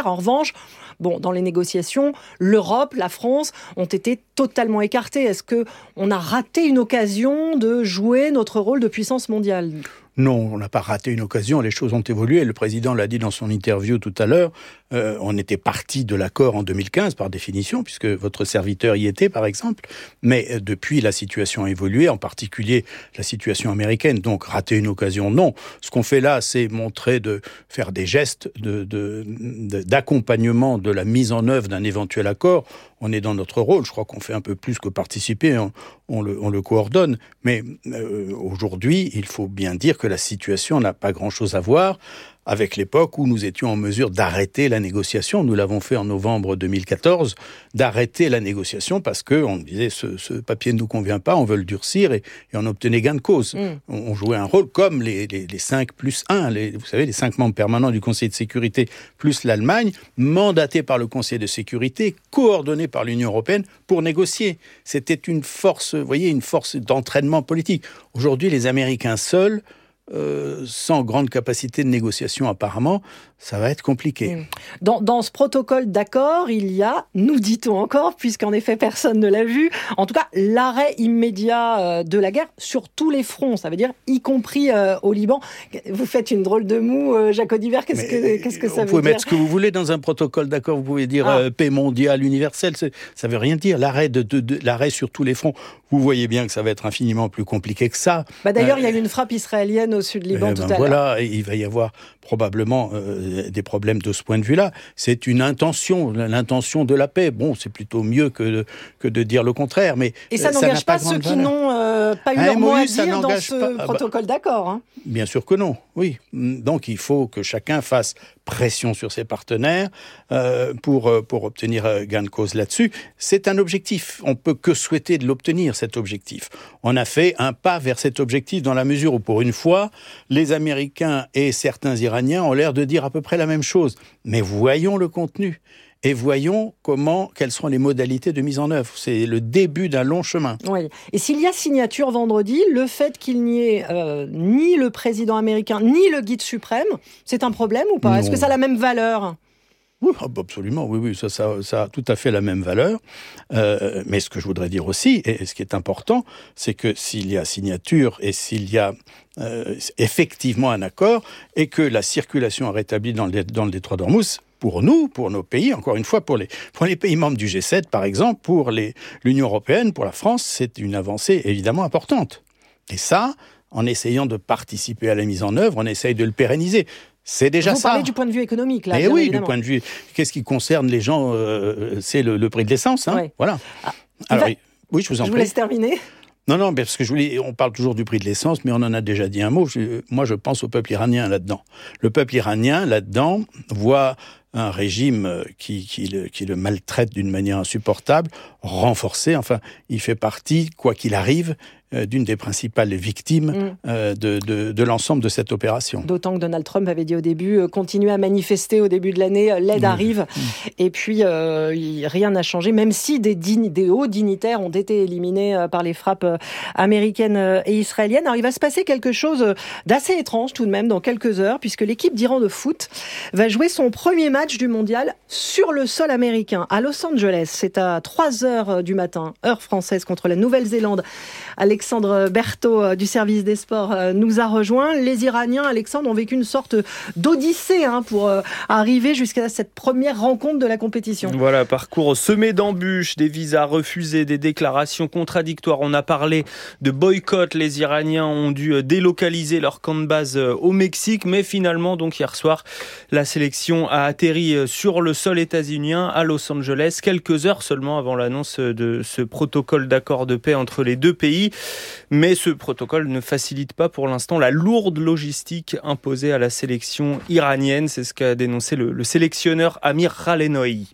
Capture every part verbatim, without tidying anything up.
nucléaire. En revanche, bon, dans les négociations, l'Europe, la France ont été totalement écartées. Est-ce qu'on a raté une occasion de jouer notre rôle de puissance mondiale ? Non, on n'a pas raté une occasion, les choses ont évolué. Le président l'a dit dans son interview tout à l'heure, euh, on était parti de l'accord en deux mille quinze par définition, puisque votre serviteur y était par exemple, mais euh, depuis la situation a évolué, en particulier la situation américaine, donc rater une occasion, non. Ce qu'on fait là, c'est montrer, de faire des gestes de, de, de, d'accompagnement de la mise en œuvre d'un éventuel accord. On est dans notre rôle, je crois qu'on fait un peu plus que participer, on, on, le, on le coordonne, mais euh, aujourd'hui, il faut bien dire que la situation n'a pas grand-chose à voir avec l'époque où nous étions en mesure d'arrêter la négociation. Nous l'avons fait en novembre deux mille quatorze, d'arrêter la négociation parce qu'on disait ce, ce papier ne nous convient pas, on veut le durcir et, et on obtenait gain de cause. Mmh. On, on jouait un rôle comme les, les, les cinq plus un, les, vous savez, les cinq membres permanents du Conseil de sécurité plus l'Allemagne, mandatés par le Conseil de sécurité, coordonnés par l'Union européenne pour négocier. C'était une force, vous voyez, une force d'entraînement politique. Aujourd'hui, les Américains seuls, Euh, sans grande capacité de négociation apparemment, ça va être compliqué. Dans, dans ce protocole d'accord, il y a, nous dit-on encore, puisqu'en effet personne ne l'a vu, en tout cas l'arrêt immédiat de la guerre sur tous les fronts, ça veut dire y compris euh, au Liban. Vous faites une drôle de moue, euh, Jacques Audivert, qu'est-ce que, qu'est-ce que ça veut dire ? Vous pouvez mettre ce que vous voulez dans un protocole d'accord, vous pouvez dire ah. euh, paix mondiale universelle, ça veut rien dire, l'arrêt, de, de, de, l'arrêt sur tous les fronts. Vous voyez bien que ça va être infiniment plus compliqué que ça. Bah d'ailleurs, euh, il y a eu une frappe israélienne au sud Liban eh tout ben à voilà, l'heure. Voilà, il va y avoir probablement euh, des problèmes de ce point de vue-là. C'est une intention, l'intention de la paix. Bon, c'est plutôt mieux que de, que de dire le contraire. Mais et ça euh, n'engage ça pas, pas ceux qui n'ont euh, pas eu un leur mot M O U, à dire dans ce pas, protocole bah, d'accord. Hein. Bien sûr que non, oui. Donc il faut que chacun fasse pression sur ses partenaires euh, pour, pour obtenir gain de cause là-dessus. C'est un objectif. On ne peut que souhaiter de l'obtenir, cet objectif. On a fait un pas vers cet objectif dans la mesure où, pour une fois, les Américains et certains Iraniens ont l'air de dire à peu près la même chose. Mais voyons le contenu et voyons comment, quelles seront les modalités de mise en œuvre. C'est le début d'un long chemin. Oui. Et s'il y a signature vendredi, le fait qu'il n'y ait euh, ni le président américain, ni le guide suprême, c'est un problème ou pas ? Non. Est-ce que ça a la même valeur ? Oui, absolument, oui, oui, ça, ça, ça a tout à fait la même valeur. Euh, mais ce que je voudrais dire aussi, et ce qui est important, c'est que s'il y a signature et s'il y a euh, effectivement un accord, et que la circulation est rétablie dans le, dans le détroit d'Ormuz, pour nous, pour nos pays, encore une fois, pour les, pour les pays membres du G sept, par exemple, pour les, l'Union européenne, pour la France, c'est une avancée évidemment importante. Et ça, en essayant de participer à la mise en œuvre, on essaye de le pérenniser. C'est déjà Vous ça. Vous parlez du point de vue économique, là. Eh oui, évidemment. du point de vue. Qu'est-ce qui concerne les gens euh, c'est le, le prix de l'essence, hein. Ouais. Voilà. Ah, Alors, va... oui, je vous en je prie. vous laisse terminer. Non, non, parce que je voulais, on parle toujours du prix de l'essence, mais on en a déjà dit un mot. Je, moi, je pense au peuple iranien là-dedans. Le peuple iranien là-dedans voit un régime qui, qui, le, qui le maltraite d'une manière insupportable, renforcé. Enfin, il fait partie, quoi qu'il arrive, euh, d'une des principales victimes mmh. euh, de, de, de l'ensemble de cette opération. D'autant que Donald Trump avait dit au début, euh, continuez à manifester au début de l'année, euh, l'aide mmh. arrive. Mmh. Et puis, euh, il, rien n'a changé, même si des, dign- des hauts dignitaires ont été éliminés euh, par les frappes euh, américaines euh, et israéliennes. Alors, il va se passer quelque chose d'assez étrange tout de même dans quelques heures, puisque l'équipe d'Iran de foot va jouer son premier match du mondial sur le sol américain, à Los Angeles. C'est à trois heures du matin, heure française, contre la Nouvelle-Zélande. Alexandre Berthaud du service des sports nous a rejoint. Les Iraniens, Alexandre, ont vécu une sorte d'odyssée hein, pour arriver jusqu'à cette première rencontre de la compétition. Voilà, parcours semé d'embûches, des visas refusés, des déclarations contradictoires. On a parlé de boycott. Les Iraniens ont dû délocaliser leur camp de base au Mexique, mais finalement, donc hier soir, la sélection a atterri sur le sol états-unien à Los Angeles, quelques heures seulement avant l'annonce de ce protocole d'accord de paix entre les deux pays. Mais ce protocole ne facilite pas pour l'instant la lourde logistique imposée à la sélection iranienne. C'est ce qu'a dénoncé le, le sélectionneur Amir Khalenoui.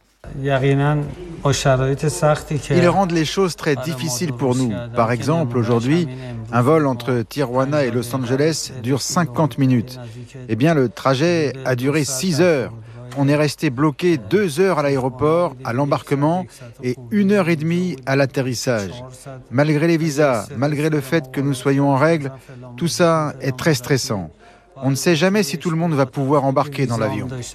Ils rendent les choses très difficiles pour nous. Par exemple, aujourd'hui, un vol entre Tijuana et Los Angeles dure cinquante minutes. Eh bien, le trajet a duré six heures. On est resté bloqué deux heures à l'aéroport, à l'embarquement, et une heure et demie à l'atterrissage. Malgré les visas, malgré le fait que nous soyons en règle, tout ça est très stressant. On ne sait jamais si tout le monde va pouvoir embarquer dans l'avion.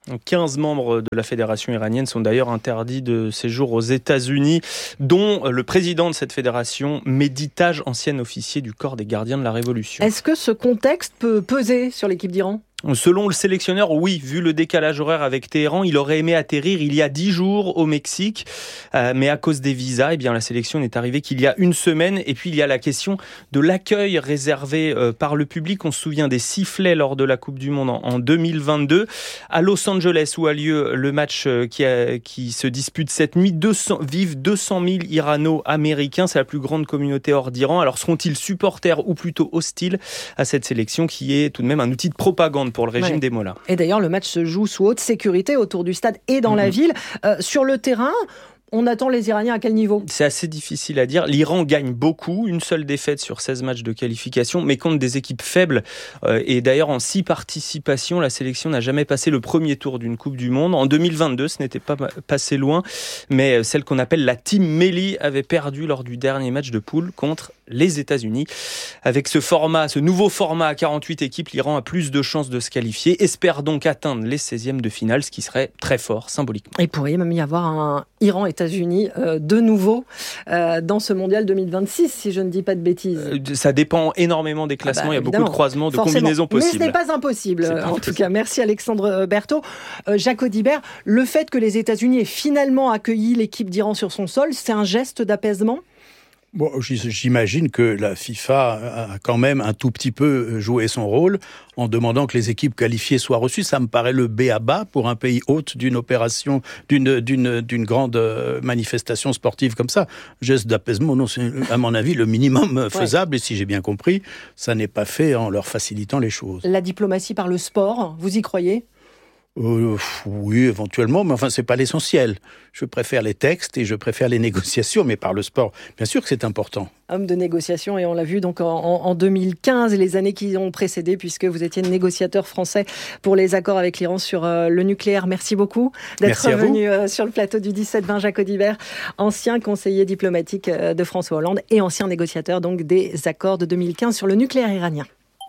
quinze membres de la fédération iranienne sont d'ailleurs interdits de séjour aux États-Unis, dont le président de cette fédération, Mehdi Taj, ancien officier du corps des gardiens de la Révolution. Est-ce que ce contexte peut peser sur l'équipe d'Iran ? Selon le sélectionneur, oui, vu le décalage horaire avec Téhéran, il aurait aimé atterrir il y a dix jours au Mexique, euh, mais à cause des visas, eh bien la sélection n'est arrivée qu'il y a une semaine. Et puis il y a la question de l'accueil réservé euh, par le public. On se souvient des sifflets lors de la Coupe du Monde en, en deux mille vingt-deux. À Los Angeles, où a lieu le match euh, qui, a, qui se dispute cette nuit, deux cents, vivent deux cent mille Irano-Américains. C'est la plus grande communauté hors d'Iran. Alors seront-ils supporters ou plutôt hostiles à cette sélection qui est tout de même un outil de propagande pour le régime ouais. des Mollahs. Et d'ailleurs, le match se joue sous haute sécurité autour du stade et dans mmh. la ville. Euh, sur le terrain, on attend les Iraniens à quel niveau ? C'est assez difficile à dire. L'Iran gagne beaucoup, une seule défaite sur seize matchs de qualification, mais contre des équipes faibles. Euh, et d'ailleurs, en six participations, la sélection n'a jamais passé le premier tour d'une Coupe du Monde. En deux mille vingt-deux, ce n'était pas passé loin, mais celle qu'on appelle la Team Melli avait perdu lors du dernier match de poule contre les États-Unis. Avec ce format, ce nouveau format à quarante-huit équipes, l'Iran a plus de chances de se qualifier, espère donc atteindre les seizièmes de finale, ce qui serait très fort symboliquement. Il pourrait même y avoir un Iran-États-Unis euh, de nouveau euh, dans ce mondial deux mille vingt-six, si je ne dis pas de bêtises. Euh, ça dépend énormément des classements, ah bah, il y a beaucoup de croisements, de forcément. Combinaisons possibles. Mais ce n'est pas impossible, pas en impossible. Tout cas. Merci Alexandre Berthaud. Euh, Jacques Audibert, le fait que les États-Unis aient finalement accueilli l'équipe d'Iran sur son sol, c'est un geste d'apaisement ? Bon, j'imagine que la FIFA a quand même un tout petit peu joué son rôle en demandant que les équipes qualifiées soient reçues. Ça me paraît le b a ba pour un pays hôte d'une opération, d'une, d'une, d'une grande manifestation sportive comme ça. Geste d'apaisement, non, c'est à mon avis le minimum faisable. Ouais. Et si j'ai bien compris, ça n'est pas fait en leur facilitant les choses. La diplomatie par le sport, vous y croyez ? Euh, oui, éventuellement, mais enfin, c'est pas l'essentiel. Je préfère les textes et je préfère les négociations, mais par le sport, bien sûr que c'est important. Homme de négociation, et on l'a vu donc en, en deux mille quinze et les années qui ont précédé, puisque vous étiez négociateur français pour les accords avec l'Iran sur euh, le nucléaire. Merci beaucoup d'être Merci venu euh, sur le plateau du dix-sept vingt. Jacques Audibert, ancien conseiller diplomatique euh, de François Hollande et ancien négociateur donc des accords de deux mille quinze sur le nucléaire iranien.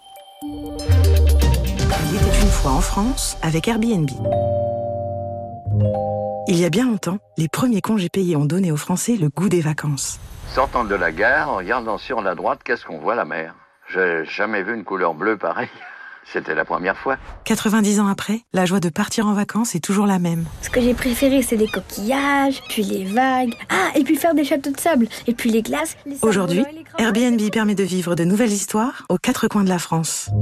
Il était une fois en France avec Airbnb. Il y a bien longtemps, les premiers congés payés ont donné aux Français le goût des vacances. Sortant de la gare, en regardant sur la droite, qu'est-ce qu'on voit ? La mer. J'ai jamais vu une couleur bleue pareille. C'était la première fois. quatre-vingt-dix ans après, la joie de partir en vacances est toujours la même. Ce que j'ai préféré, c'est les coquillages, puis les vagues. Ah, et puis faire des châteaux de sable, et puis les glaces. Les Aujourd'hui, les Airbnb permet de vivre de nouvelles histoires aux quatre coins de la France.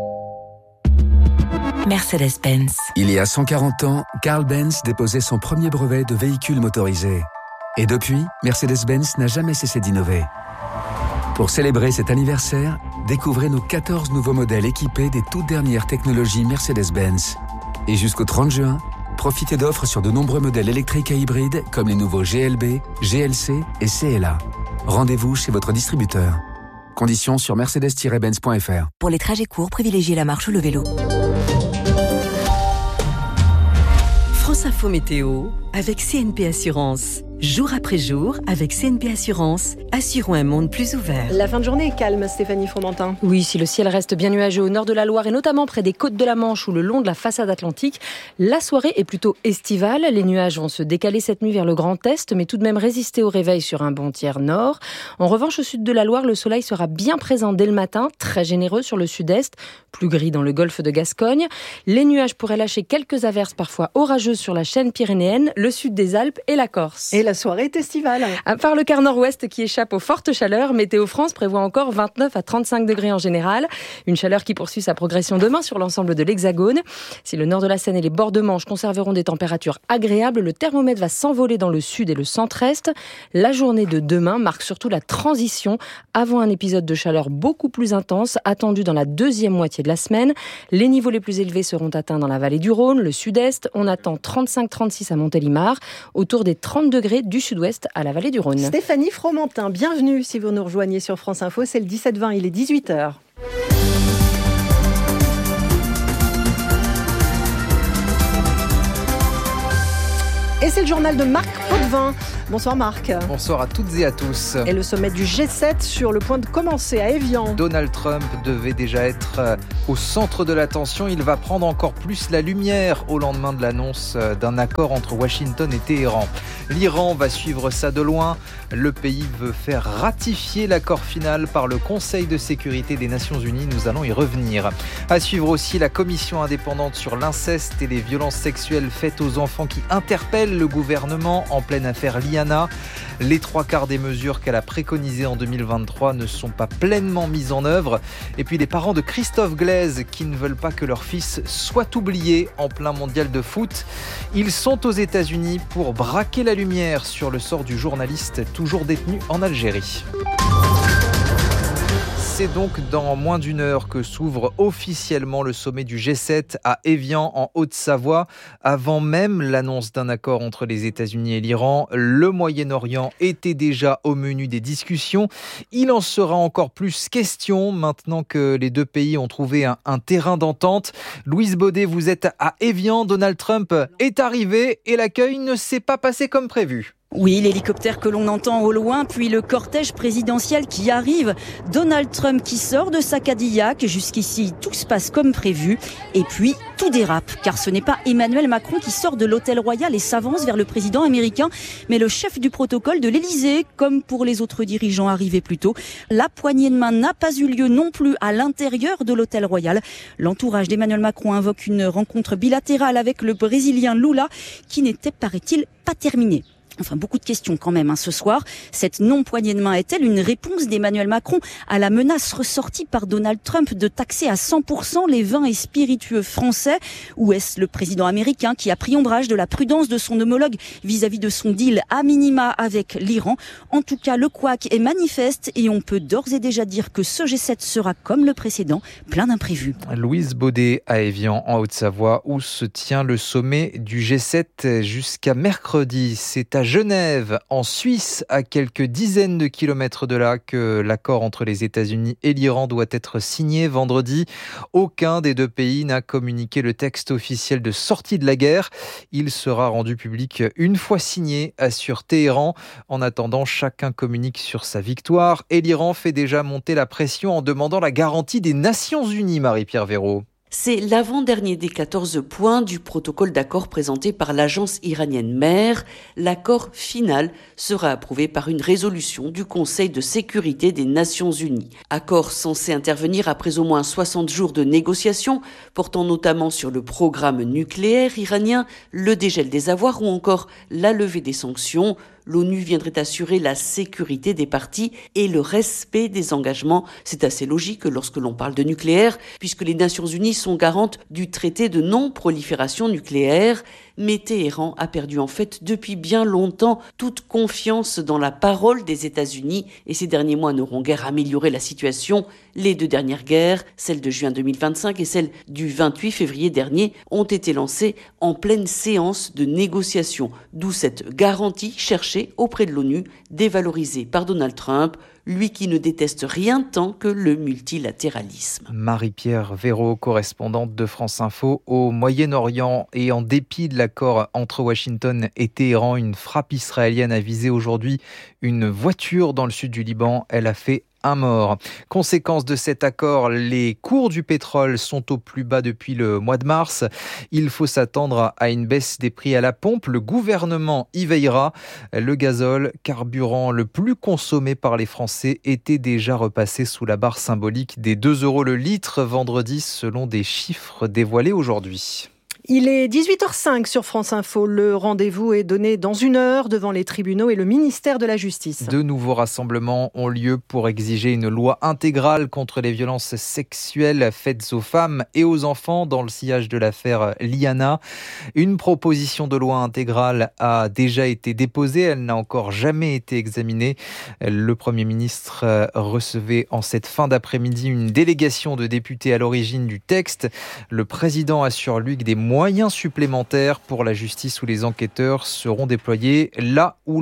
Mercedes-Benz. Il y a cent quarante ans, Carl Benz déposait son premier brevet de véhicule motorisé. Et depuis, Mercedes-Benz n'a jamais cessé d'innover. Pour célébrer cet anniversaire, découvrez nos quatorze nouveaux modèles équipés des toutes dernières technologies Mercedes-Benz. Et jusqu'au trente juin, profitez d'offres sur de nombreux modèles électriques et hybrides comme les nouveaux G L B, G L C et C L A. Rendez-vous chez votre distributeur. Conditions sur mercedes tiret benz point f r. Pour les trajets courts, privilégiez la marche ou le vélo. France Info Météo avec C N P Assurance. Jour après jour, avec C N P Assurance, assurons un monde plus ouvert. La fin de journée est calme, Stéphanie Fromentin. Oui, si le ciel reste bien nuageux au nord de la Loire et notamment près des côtes de la Manche ou le long de la façade atlantique, la soirée est plutôt estivale. Les nuages vont se décaler cette nuit vers le Grand Est, mais tout de même résister au réveil sur un bon tiers nord. En revanche, au sud de la Loire, le soleil sera bien présent dès le matin, très généreux sur le sud-est, plus gris dans le golfe de Gascogne. Les nuages pourraient lâcher quelques averses parfois orageuses sur la chaîne pyrénéenne, le sud des Alpes et la Corse. Et la soirée est estivale. À part le quart nord-ouest qui échappe aux fortes chaleurs, Météo France prévoit encore vingt-neuf à trente-cinq degrés en général. Une chaleur qui poursuit sa progression demain sur l'ensemble de l'Hexagone. Si le nord de la Seine et les bords de Manche conserveront des températures agréables, le thermomètre va s'envoler dans le sud et le centre-est. La journée de demain marque surtout la transition avant un épisode de chaleur beaucoup plus intense attendu dans la deuxième moitié de la semaine. Les niveaux les plus élevés seront atteints dans la vallée du Rhône, le sud-est. On attend trente-cinq à trente-six à Montélimar, autour des trente degrés du sud-ouest à la vallée du Rhône. Stéphanie Fromentin, bienvenue si vous nous rejoignez sur France Info, c'est le dix-sept vingt, il est dix-huit heures. Et c'est le journal de Marc Potvin. Bonsoir Marc. Bonsoir à toutes et à tous. Et le sommet du G sept sur le point de commencer à Évian. Donald Trump devait déjà être au centre de l'attention. Il va prendre encore plus la lumière au lendemain de l'annonce d'un accord entre Washington et Téhéran. L'Iran va suivre ça de loin. Le pays veut faire ratifier l'accord final par le Conseil de sécurité des Nations Unies. Nous allons y revenir. À suivre aussi la commission indépendante sur l'inceste et les violences sexuelles faites aux enfants qui interpelle le gouvernement en pleine affaire Liana. Les trois quarts des mesures qu'elle a préconisées en deux mille vingt-trois ne sont pas pleinement mises en œuvre. Et puis les parents de Christophe Glaise qui ne veulent pas que leur fils soit oublié en plein mondial de foot. Ils sont aux États-Unis pour braquer la lumière sur le sort du journaliste toujours détenu en Algérie. C'est donc dans moins d'une heure que s'ouvre officiellement le sommet du G sept à Évian en Haute-Savoie. Avant même l'annonce d'un accord entre les États-Unis et l'Iran, le Moyen-Orient était déjà au menu des discussions. Il en sera encore plus question maintenant que les deux pays ont trouvé un, un terrain d'entente. Louise Baudet, vous êtes à Évian. Donald Trump est arrivé et l'accueil ne s'est pas passé comme prévu. Oui, l'hélicoptère que l'on entend au loin, puis le cortège présidentiel qui arrive. Donald Trump qui sort de sa Cadillac. Jusqu'ici, tout se passe comme prévu. Et puis, tout dérape, car ce n'est pas Emmanuel Macron qui sort de l'hôtel royal et s'avance vers le président américain, mais le chef du protocole de l'Élysée, comme pour les autres dirigeants arrivés plus tôt. La poignée de main n'a pas eu lieu non plus à l'intérieur de l'hôtel royal. L'entourage d'Emmanuel Macron invoque une rencontre bilatérale avec le Brésilien Lula, qui n'était, paraît-il, pas terminée. Enfin, beaucoup de questions quand même hein, ce soir. Cette non-poignée de main est-elle une réponse d'Emmanuel Macron à la menace ressortie par Donald Trump de taxer à cent pour cent les vins et spiritueux français? Ou est-ce le président américain qui a pris ombrage de la prudence de son homologue vis-à-vis de son deal à minima avec l'Iran? En tout cas, le couac est manifeste et on peut d'ores et déjà dire que ce G sept sera, comme le précédent, plein d'imprévus. Louise Baudet à Évian, en Haute-Savoie, où se tient le sommet du G sept jusqu'à mercredi. C'est à Genève, en Suisse, à quelques dizaines de kilomètres de là, que l'accord entre les États-Unis et l'Iran doit être signé vendredi. Aucun des deux pays n'a communiqué le texte officiel de sortie de la guerre. Il sera rendu public une fois signé, assure Téhéran. En attendant, chacun communique sur sa victoire et l'Iran fait déjà monter la pression en demandant la garantie des Nations Unies, Marie-Pierre Véraud. C'est l'avant-dernier des quatorze points du protocole d'accord présenté par l'agence iranienne MER. L'accord final sera approuvé par une résolution du Conseil de sécurité des Nations Unies. Accord censé intervenir après au moins soixante jours de négociations, portant notamment sur le programme nucléaire iranien, le dégel des avoirs ou encore la levée des sanctions. L'ONU viendrait assurer la sécurité des parties et le respect des engagements. C'est assez logique lorsque l'on parle de nucléaire, puisque les Nations Unies sont garantes du traité de non-prolifération nucléaire. Mais Téhéran a perdu en fait depuis bien longtemps toute confiance dans la parole des États-Unis et ces derniers mois n'auront guère amélioré la situation. Les deux dernières guerres, celle de juin deux mille vingt-cinq et celle du vingt-huit février dernier, ont été lancées en pleine séance de négociation, d'où cette garantie cherchée auprès de l'ONU, dévalorisée par Donald Trump, lui qui ne déteste rien tant que le multilatéralisme. Marie-Pierre Véraud, correspondante de France Info au Moyen-Orient. Et en dépit de l'accord entre Washington et Téhéran, une frappe israélienne a visé aujourd'hui une voiture dans le sud du Liban. Elle a fait un mort. Conséquence de cet accord, les cours du pétrole sont au plus bas depuis le mois de mars. Il faut s'attendre à une baisse des prix à la pompe. Le gouvernement y veillera. Le gazole, carburant le plus consommé par les Français, était déjà repassé sous la barre symbolique des deux euros le litre vendredi, selon des chiffres dévoilés aujourd'hui. Il est dix-huit heures cinq sur France Info. Le rendez-vous est donné dans une heure devant les tribunaux et le ministère de la Justice. De nouveaux rassemblements ont lieu pour exiger une loi intégrale contre les violences sexuelles faites aux femmes et aux enfants dans le sillage de l'affaire Liana. Une proposition de loi intégrale a déjà été déposée. Elle n'a encore jamais été examinée. Le Premier ministre recevait en cette fin d'après-midi une délégation de députés à l'origine du texte. Le président assure, lui, que des moyens supplémentaires pour la justice ou les enquêteurs seront déployés là où là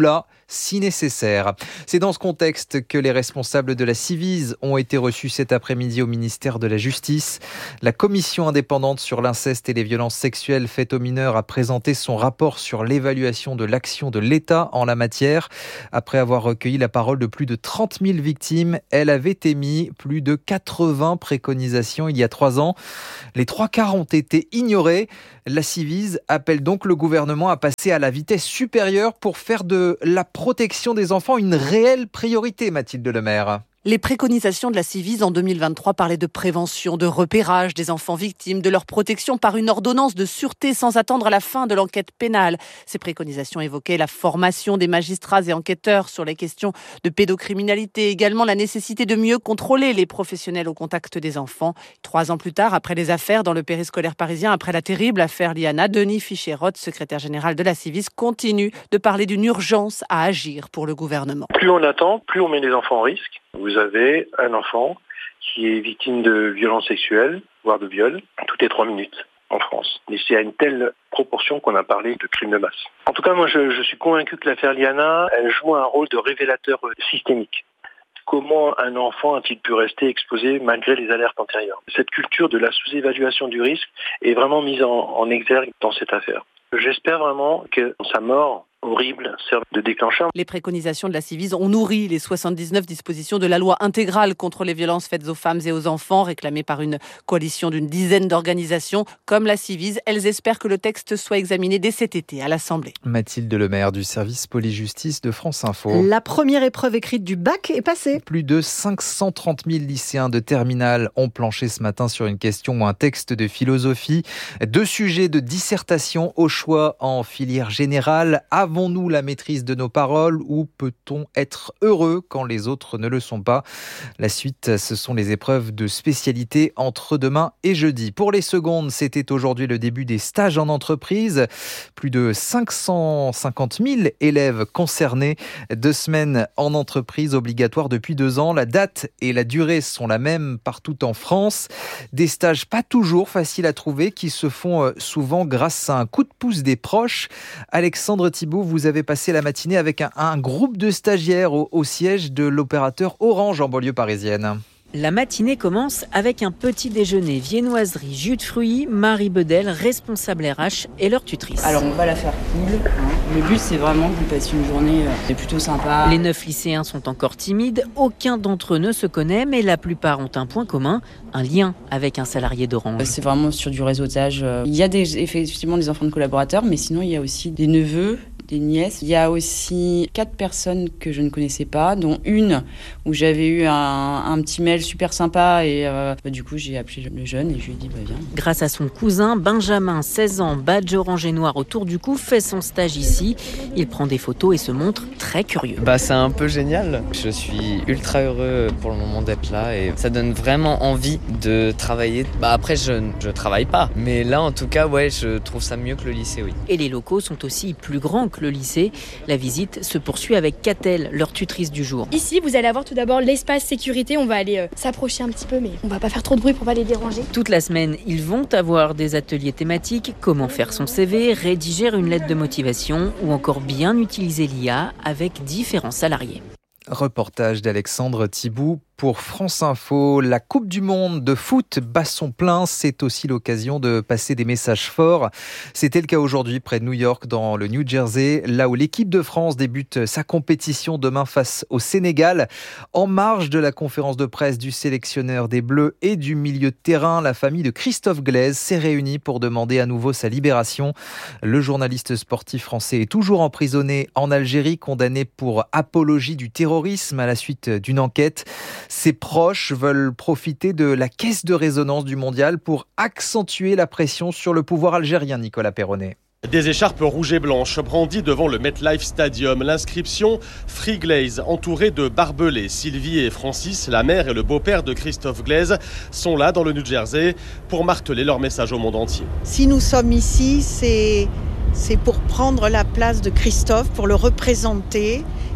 si nécessaire. C'est dans ce contexte que les responsables de la Ciivise ont été reçus cet après-midi au ministère de la Justice. La commission indépendante sur l'inceste et les violences sexuelles faites aux mineurs a présenté son rapport sur l'évaluation de l'action de l'État en la matière. Après avoir recueilli la parole de plus de trente mille victimes, elle avait émis plus de quatre-vingts préconisations il y a trois ans. Les trois quarts ont été ignorés. La Ciivise appelle donc le gouvernement à passer à la vitesse supérieure pour faire de la protection des enfants une réelle priorité, Mathilde Lemaire. Les préconisations de la Ciivise en deux mille vingt-trois parlaient de prévention, de repérage des enfants victimes, de leur protection par une ordonnance de sûreté sans attendre la fin de l'enquête pénale. Ces préconisations évoquaient la formation des magistrats et enquêteurs sur les questions de pédocriminalité, également la nécessité de mieux contrôler les professionnels au contact des enfants. Trois ans plus tard, après les affaires dans le périscolaire parisien, après la terrible affaire Liana, Denis Fiché-Roth, secrétaire général de la Ciivise, continue de parler d'une urgence à agir pour le gouvernement. Plus on attend, plus on met les enfants en risque. Vous avez un enfant qui est victime de violences sexuelles, voire de viols, toutes les trois minutes en France. Et c'est à une telle proportion qu'on a parlé de crimes de masse. En tout cas, moi, je, je suis convaincu que l'affaire Liana, elle joue un rôle de révélateur systémique. Comment un enfant a-t-il pu rester exposé malgré les alertes antérieures ? Cette culture de la sous-évaluation du risque est vraiment mise en, en exergue dans cette affaire. J'espère vraiment que sa mort horrible serve de déclencheur. Les préconisations de la Ciivise ont nourri les soixante-dix-neuf dispositions de la loi intégrale contre les violences faites aux femmes et aux enfants, réclamée par une coalition d'une dizaine d'organisations. Comme la Ciivise, elles espèrent que le texte soit examiné dès cet été à l'Assemblée. Mathilde Lemaire du service police-justice de France Info. La première épreuve écrite du bac est passée. Plus de cinq cent trente mille lycéens de terminale ont planché ce matin sur une question ou un texte de philosophie. Deux sujets de dissertation au choix en filière générale. Avons-nous la maîtrise de nos paroles ou peut-on être heureux quand les autres ne le sont pas ? La suite, ce sont les épreuves de spécialité entre demain et jeudi. Pour les secondes, c'était aujourd'hui le début des stages en entreprise. Plus de cinq cent cinquante mille élèves concernés. Deux semaines en entreprise obligatoires depuis deux ans. La date et la durée sont la même partout en France. Des stages pas toujours faciles à trouver qui se font souvent grâce à un coup de pouce des proches. Alexandre Thibault, vous avez passé la matinée avec un, un groupe de stagiaires au, au siège de l'opérateur Orange en banlieue parisienne. La matinée commence avec un petit déjeuner, viennoiserie, jus de fruits. Marie Bedel, responsable R H, et leur tutrice. Alors on va la faire cool. Hein. Le but c'est vraiment que vous passiez une journée euh, plutôt sympa. Les neuf lycéens sont encore timides. Aucun d'entre eux ne se connaît, mais la plupart ont un point commun, un lien avec un salarié d'Orange. C'est vraiment sur du réseautage. Il y a des, effectivement des enfants de collaborateurs, mais sinon il y a aussi des neveux, des nièces. Il y a aussi quatre personnes que je ne connaissais pas, dont une où j'avais eu un, un petit mail super sympa et euh, bah, du coup j'ai appelé le jeune et je lui ai dit bah viens. Grâce à son cousin, Benjamin, seize ans, badge orange et noir autour du cou, fait son stage ici. Il prend des photos et se montre très curieux. Bah c'est un peu génial. Je suis ultra heureux pour le moment d'être là et ça donne vraiment envie de travailler. Bah après je je travaille pas, mais là en tout cas ouais je trouve ça mieux que le lycée, oui. Et les locaux sont aussi plus grands que le lycée. La visite se poursuit avec Catel, leur tutrice du jour. Ici, vous allez avoir tout d'abord l'espace sécurité. On va aller euh, s'approcher un petit peu, mais on va pas faire trop de bruit pour pas les déranger. Toute la semaine, ils vont avoir des ateliers thématiques, comment faire son C V, rédiger une lettre de motivation ou encore bien utiliser l'I A avec différents salariés. Reportage d'Alexandre Thibault pour France Info. La Coupe du Monde de foot bat son plein. C'est aussi l'occasion de passer des messages forts. C'était le cas aujourd'hui près de New York, dans le New Jersey, là où l'équipe de France débute sa compétition demain face au Sénégal. En marge de la conférence de presse du sélectionneur des Bleus et du milieu de terrain, la famille de Christophe Glaise s'est réunie pour demander à nouveau sa libération. Le journaliste sportif français est toujours emprisonné en Algérie, condamné pour apologie du terrorisme à la suite d'une enquête. Ses proches veulent profiter de la caisse de résonance du mondial pour accentuer la pression sur le pouvoir algérien, Nicolas Perronnet. Des écharpes rouges et blanches brandies devant le MetLife Stadium. L'inscription Free Glaze, entourée de barbelés. Sylvie et Francis, la mère et le beau-père de Christophe Glaise, sont là dans le New Jersey pour marteler leur message au monde entier. Si nous sommes ici, c'est, c'est pour prendre la place de Christophe, pour le représenter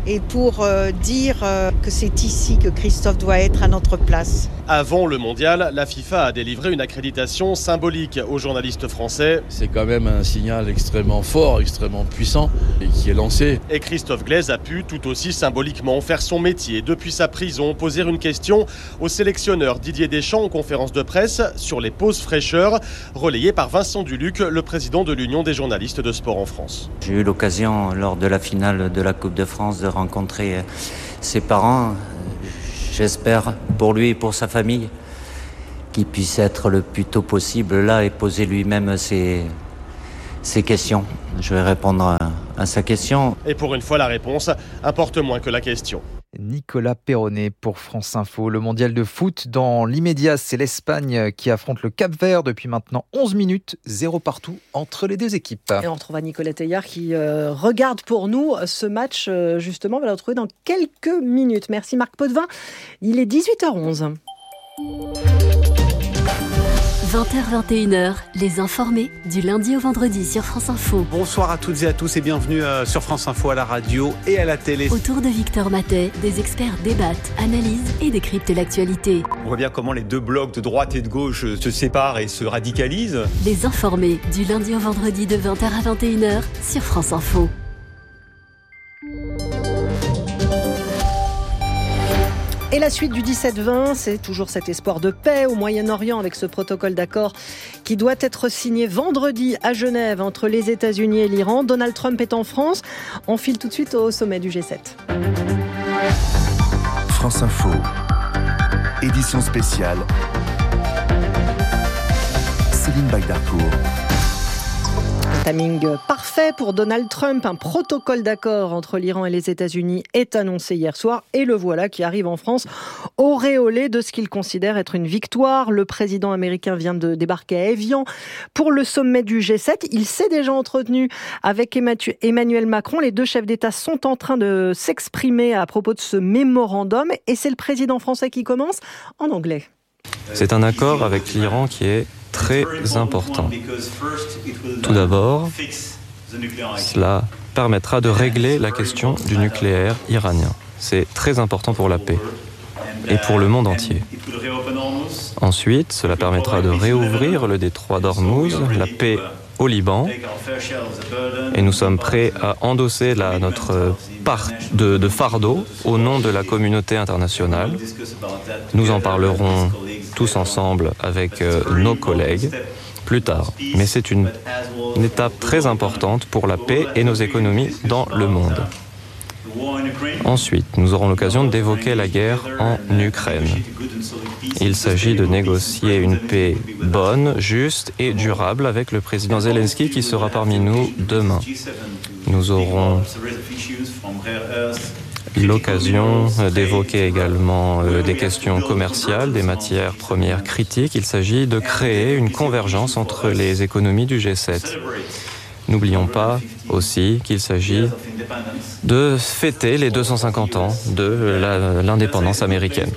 et pour euh, dire euh, que c'est ici que Christophe doit être à notre place. Avant le mondial, la FIFA a délivré une accréditation symbolique aux journalistes français. C'est quand même un signal extrêmement fort, extrêmement puissant et qui est lancé. Et Christophe Glaise a pu tout aussi symboliquement faire son métier depuis sa prison, poser une question au sélectionneur Didier Deschamps en conférence de presse sur les pauses fraîcheurs, relayée par Vincent Duluc, le président de l'Union des journalistes de sport en France. J'ai eu l'occasion lors de la finale de la Coupe de France de rencontrer ses parents. J'espère pour lui et pour sa famille qu'il puisse être le plus tôt possible là et poser lui-même ses, ses questions. Je vais répondre à, à sa question. Et pour une fois, la réponse importe moins que la question. Nicolas Perronnet pour France Info. Le mondial de foot, dans l'immédiat, c'est l'Espagne qui affronte le Cap-Vert depuis maintenant onze minutes, zéro partout entre les deux équipes. Et on retrouve Nicolas Teillard qui euh, regarde pour nous ce match, euh, justement, on va le retrouver dans quelques minutes. Merci Marc Potvin, il est dix-huit heures onze. vingt heures vingt et une heures, les informés du lundi au vendredi sur France Info. Bonsoir à toutes et à tous et bienvenue euh, sur France Info à la radio et à la télé. Autour de Victor Matet, des experts débattent, analysent et décryptent l'actualité. On voit bien comment les deux blocs de droite et de gauche se séparent et se radicalisent. Les informés du lundi au vendredi de vingt heures à vingt et une heures sur France Info. Et la suite du dix-sept vingt, c'est toujours cet espoir de paix au Moyen-Orient avec ce protocole d'accord qui doit être signé vendredi à Genève entre les États-Unis et l'Iran. Donald Trump est en France. On file tout de suite au sommet du G sept. France Info, édition spéciale. Céline Bagdarcourt. Timing parfait pour Donald Trump. Un protocole d'accord entre l'Iran et les États-Unis est annoncé hier soir et le voilà qui arrive en France auréolé de ce qu'il considère être une victoire. Le président américain vient de débarquer à Évian pour le sommet du G sept. Il s'est déjà entretenu avec Emmanuel Macron. Les deux chefs d'État sont en train de s'exprimer à propos de ce mémorandum et c'est le président français qui commence en anglais. C'est un accord avec l'Iran qui est très important. Tout d'abord, cela permettra de régler la question du nucléaire iranien. C'est très important pour la paix et pour le monde entier. Ensuite, cela permettra de réouvrir le détroit d'Ormuz, la paix au Liban, et nous sommes prêts à endosser la, notre part de, de fardeau au nom de la communauté internationale. Nous en parlerons tous ensemble avec euh, nos collègues plus tard. Mais c'est une, une étape très importante pour la paix et nos économies dans le monde. Ensuite, nous aurons l'occasion d'évoquer la guerre en Ukraine. Il s'agit de négocier une paix bonne, juste et durable avec le président Zelensky qui sera parmi nous demain. Nous aurons l'occasion d'évoquer également des questions commerciales, des matières premières critiques. Il s'agit de créer une convergence entre les économies du G sept. N'oublions pas aussi qu'il s'agit de fêter les deux cent cinquante ans de la, l'indépendance américaine.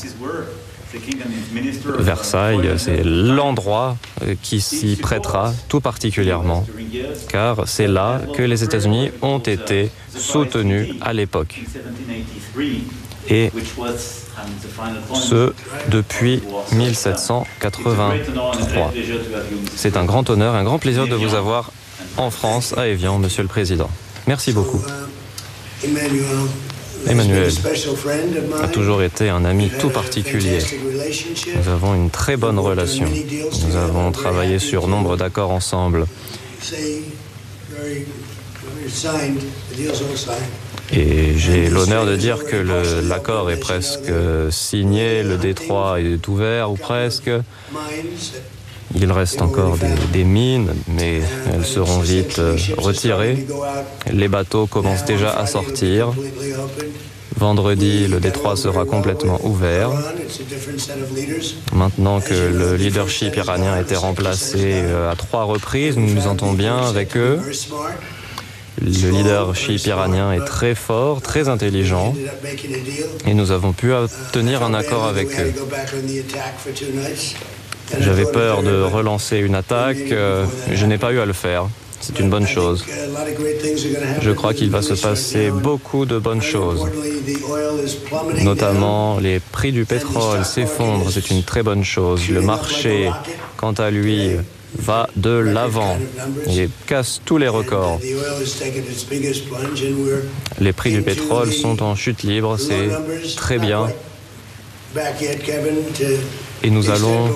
Versailles, c'est l'endroit qui s'y prêtera tout particulièrement, car c'est là que les États-Unis ont été soutenus à l'époque. Et ce, depuis mille sept cent quatre-vingt-trois. C'est un grand honneur, un grand plaisir de vous avoir en France, à Évian, Monsieur le Président. Merci beaucoup. Emmanuel a toujours été un ami tout particulier. Nous avons une très bonne relation. Nous avons travaillé sur nombre d'accords ensemble. Et j'ai l'honneur de dire que le, l'accord est presque signé, le détroit est ouvert ou presque. Il reste encore des, des mines, mais elles seront vite retirées. Les bateaux commencent déjà à sortir. Vendredi, le détroit sera complètement ouvert. Maintenant que le leadership iranien a été remplacé à trois reprises, nous nous entendons bien avec eux. Le leadership iranien est très fort, très intelligent, et nous avons pu obtenir un accord avec eux. J'avais peur de relancer une attaque, euh, je n'ai pas eu à le faire. C'est une bonne chose. Je crois qu'il va se passer beaucoup de bonnes choses. Notamment, les prix du pétrole s'effondrent, c'est une très bonne chose. Le marché, quant à lui, va de l'avant et casse tous les records. Les prix du pétrole sont en chute libre, c'est très bien. Et nous allons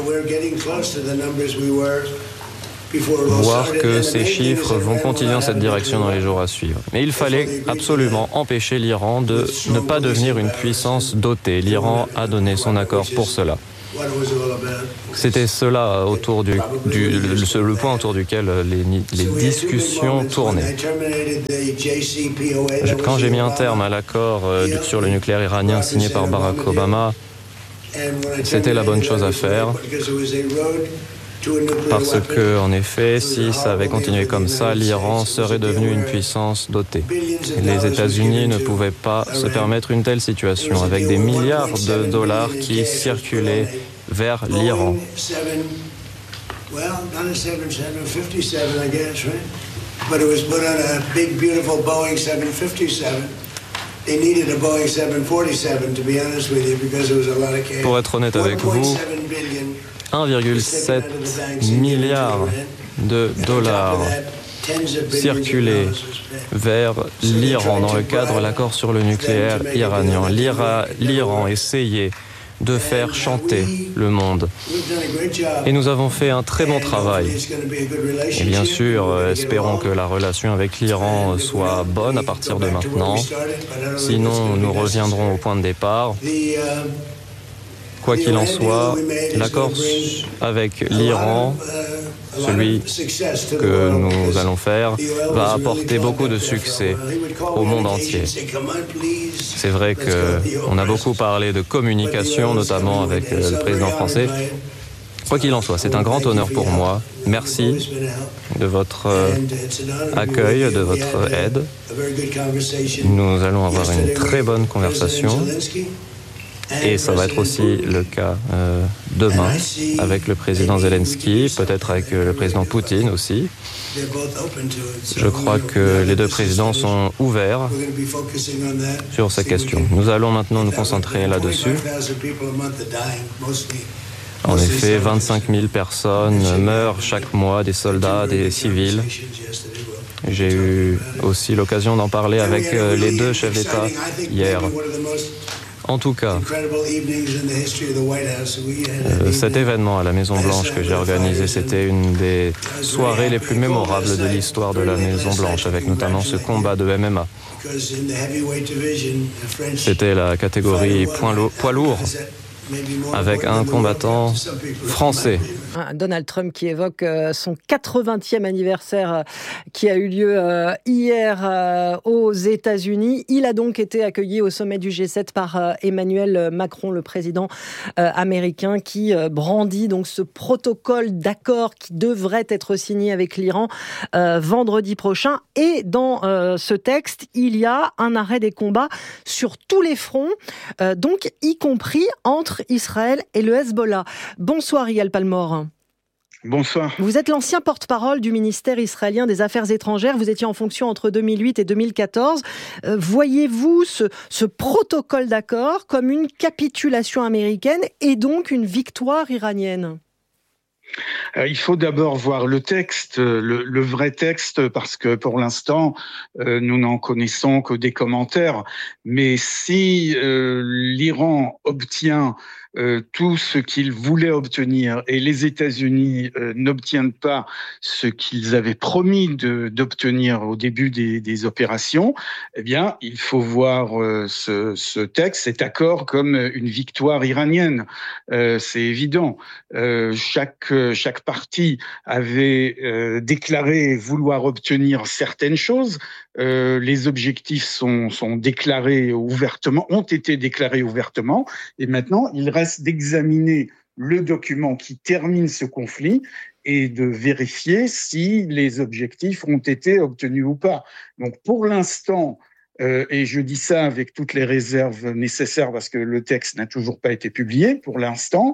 voir que ces chiffres vont continuer dans cette direction dans les jours à suivre. Mais il fallait absolument empêcher l'Iran de ne pas devenir une puissance dotée. L'Iran a donné son accord pour cela. C'était cela autour du, du le, le point autour duquel les, les discussions tournaient. Quand j'ai mis un terme à l'accord sur le nucléaire iranien signé par Barack Obama, c'était la bonne chose à faire. Parce que, en effet, si ça avait continué comme ça, l'Iran serait devenu une puissance dotée. Les États-Unis ne pouvaient pas se permettre une telle situation, avec des milliards de dollars qui circulaient vers l'Iran. Pour être honnête avec vous, un virgule sept milliard de dollars circulaient vers l'Iran dans le cadre de l'accord sur le nucléaire iranien. L'Ira, L'Iran essayait de faire chanter le monde. Et nous avons fait un très bon travail. Et bien sûr, espérons que la relation avec l'Iran soit bonne à partir de maintenant. Sinon, nous reviendrons au point de départ. Quoi qu'il en soit, l'accord avec l'Iran, celui que nous allons faire, va apporter beaucoup de succès au monde entier. C'est vrai qu'on a beaucoup parlé de communication, notamment avec le président français. Quoi qu'il en soit, c'est un grand honneur pour moi. Merci de votre accueil, de votre aide. Nous allons avoir une très bonne conversation. Et ça va être aussi le cas euh, demain avec le président Zelensky, peut-être avec le président Poutine aussi. Je crois que les deux présidents sont ouverts sur ces questions. Nous allons maintenant nous concentrer là-dessus. En effet, vingt-cinq mille personnes meurent chaque mois, des soldats, des civils. J'ai eu aussi l'occasion d'en parler avec les deux chefs d'État hier. En tout cas, euh, cet événement à la Maison-Blanche que j'ai organisé, c'était une des soirées les plus mémorables de l'histoire de la Maison-Blanche, avec notamment ce combat de M M A. C'était la catégorie poids lourd, avec un combattant français. Donald Trump qui évoque son quatre-vingtième anniversaire qui a eu lieu hier aux États-Unis. Il a donc été accueilli au sommet du G sept par Emmanuel Macron, le président américain, qui brandit donc ce protocole d'accord qui devrait être signé avec l'Iran vendredi prochain. Et dans ce texte, il y a un arrêt des combats sur tous les fronts, donc y compris entre Israël et le Hezbollah. Bonsoir Yigal Palmore. Bonsoir. Vous êtes l'ancien porte-parole du ministère israélien des Affaires étrangères. Vous étiez en fonction entre deux mille huit et deux mille quatorze. Euh, voyez-vous ce, ce protocole d'accord comme une capitulation américaine et donc une victoire iranienne ? Il faut d'abord voir le texte, le, le vrai texte, parce que pour l'instant, euh, nous n'en connaissons que des commentaires. Mais si euh, l'Iran obtient euh, tout ce qu'il voulait obtenir et les États-Unis euh, n'obtiennent pas ce qu'ils avaient promis de, d'obtenir au début des, des opérations, eh bien, il faut voir euh, ce, ce texte, cet accord, comme une victoire iranienne. Euh, c'est évident. Euh, chaque chaque partie avait euh, déclaré vouloir obtenir certaines choses. Euh, les objectifs sont, sont déclarés ouvertement, ont été déclarés ouvertement, et maintenant il reste d'examiner le document qui termine ce conflit et de vérifier si les objectifs ont été obtenus ou pas. Donc pour l'instant, Euh, et je dis ça avec toutes les réserves nécessaires parce que le texte n'a toujours pas été publié pour l'instant,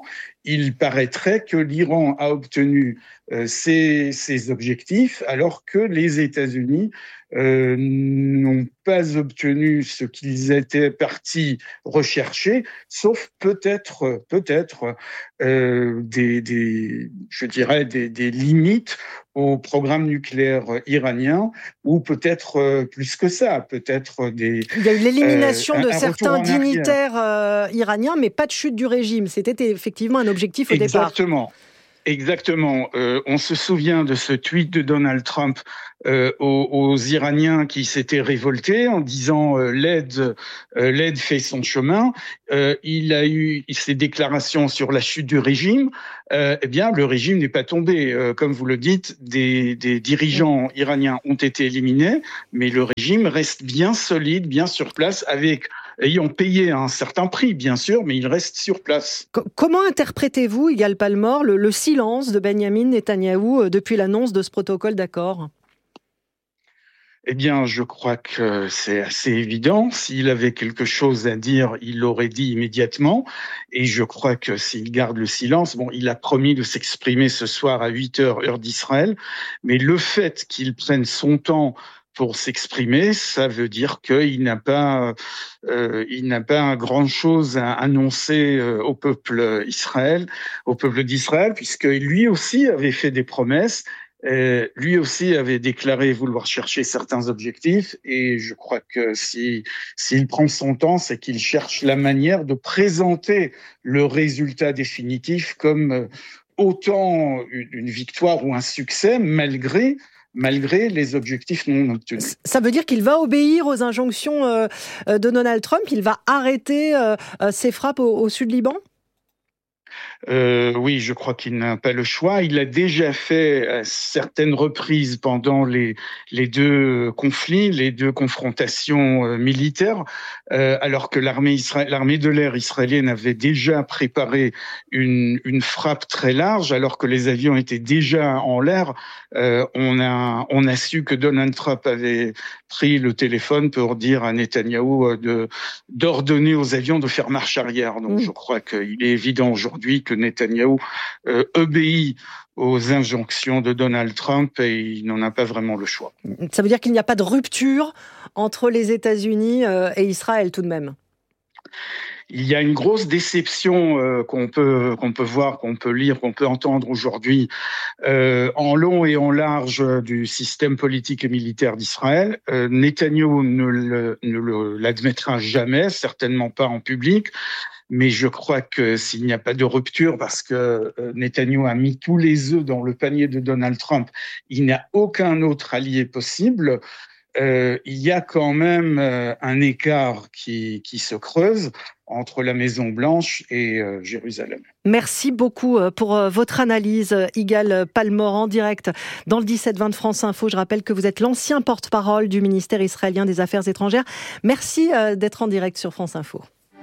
il paraîtrait que l'Iran a obtenu euh, ses, ses objectifs alors que les États-Unis euh, n'ont pas obtenu ce qu'ils étaient partis rechercher, sauf peut-être, peut-être euh, des, des, je dirais, des, des limites au programme nucléaire iranien, ou peut-être euh, plus que ça, peut-être des... Il y a eu l'élimination euh, de un, un certains dignitaires euh, iraniens, mais pas de chute du régime. C'était effectivement un objectif au Exactement. départ. Exactement. Exactement. Euh, on se souvient de ce tweet de Donald Trump euh, aux, aux Iraniens qui s'étaient révoltés en disant euh, l'aide, euh, l'aide fait son chemin. Euh, il a eu ses déclarations sur la chute du régime. Euh, eh bien, le régime n'est pas tombé. Euh, comme vous le dites, des, des dirigeants iraniens ont été éliminés, mais le régime reste bien solide, bien sur place, avec ayant payé un certain prix, bien sûr, mais il reste sur place. C- comment interprétez-vous, Yigal Palmore, le, le silence de Benyamin Netanyahou depuis l'annonce de ce protocole d'accord ? Eh bien, je crois que c'est assez évident. S'il avait quelque chose à dire, il l'aurait dit immédiatement. Et je crois que s'il garde le silence, bon, il a promis de s'exprimer ce soir à huit heures, heure d'Israël. Mais le fait qu'il prenne son temps pour s'exprimer, ça veut dire qu'il n'a pas, euh, il n'a pas grand-chose à annoncer euh, au peuple Israël, au peuple d'Israël, puisque lui aussi avait fait des promesses. Euh, lui aussi avait déclaré vouloir chercher certains objectifs, et je crois que si s'il prend son temps, c'est qu'il cherche la manière de présenter le résultat définitif comme autant une victoire ou un succès, malgré malgré les objectifs non obtenus. Ça veut dire qu'il va obéir aux injonctions euh, de Donald Trump, il va arrêter euh, ses frappes au, au sud Liban ? Euh, oui, je crois qu'il n'a pas le choix. Il l'a déjà fait à certaines reprises pendant les, les deux conflits, les deux confrontations euh, militaires, euh, alors que l'armée, isra- l'armée de l'air israélienne avait déjà préparé une, une frappe très large, alors que les avions étaient déjà en l'air. Euh, on a, on a su que Donald Trump avait pris le téléphone pour dire à Netanyahou de, d'ordonner aux avions de faire marche arrière. Donc, mmh. je crois qu'il est évident aujourd'hui que Netanyahou euh, obéit aux injonctions de Donald Trump et il n'en a pas vraiment le choix. Ça veut dire qu'il n'y a pas de rupture entre les États-Unis euh, et Israël tout de même ? Il y a une grosse déception euh, qu'on peut qu'on peut voir, qu'on peut lire, qu'on peut entendre aujourd'hui euh, en long et en large du système politique et militaire d'Israël. Euh, Netanyahou ne, le, ne le, l'admettra jamais, certainement pas en public. Mais je crois que s'il n'y a pas de rupture, parce que Netanyahou a mis tous les œufs dans le panier de Donald Trump, il n'y a aucun autre allié possible. Euh, il y a quand même euh, un écart qui, qui se creuse entre la Maison-Blanche et euh, Jérusalem. Merci beaucoup pour votre analyse, Yigal Palmore, en direct dans le dix-sept vingt de France Info. Je rappelle que vous êtes l'ancien porte-parole du ministère israélien des Affaires étrangères. Merci d'être en direct sur France Info.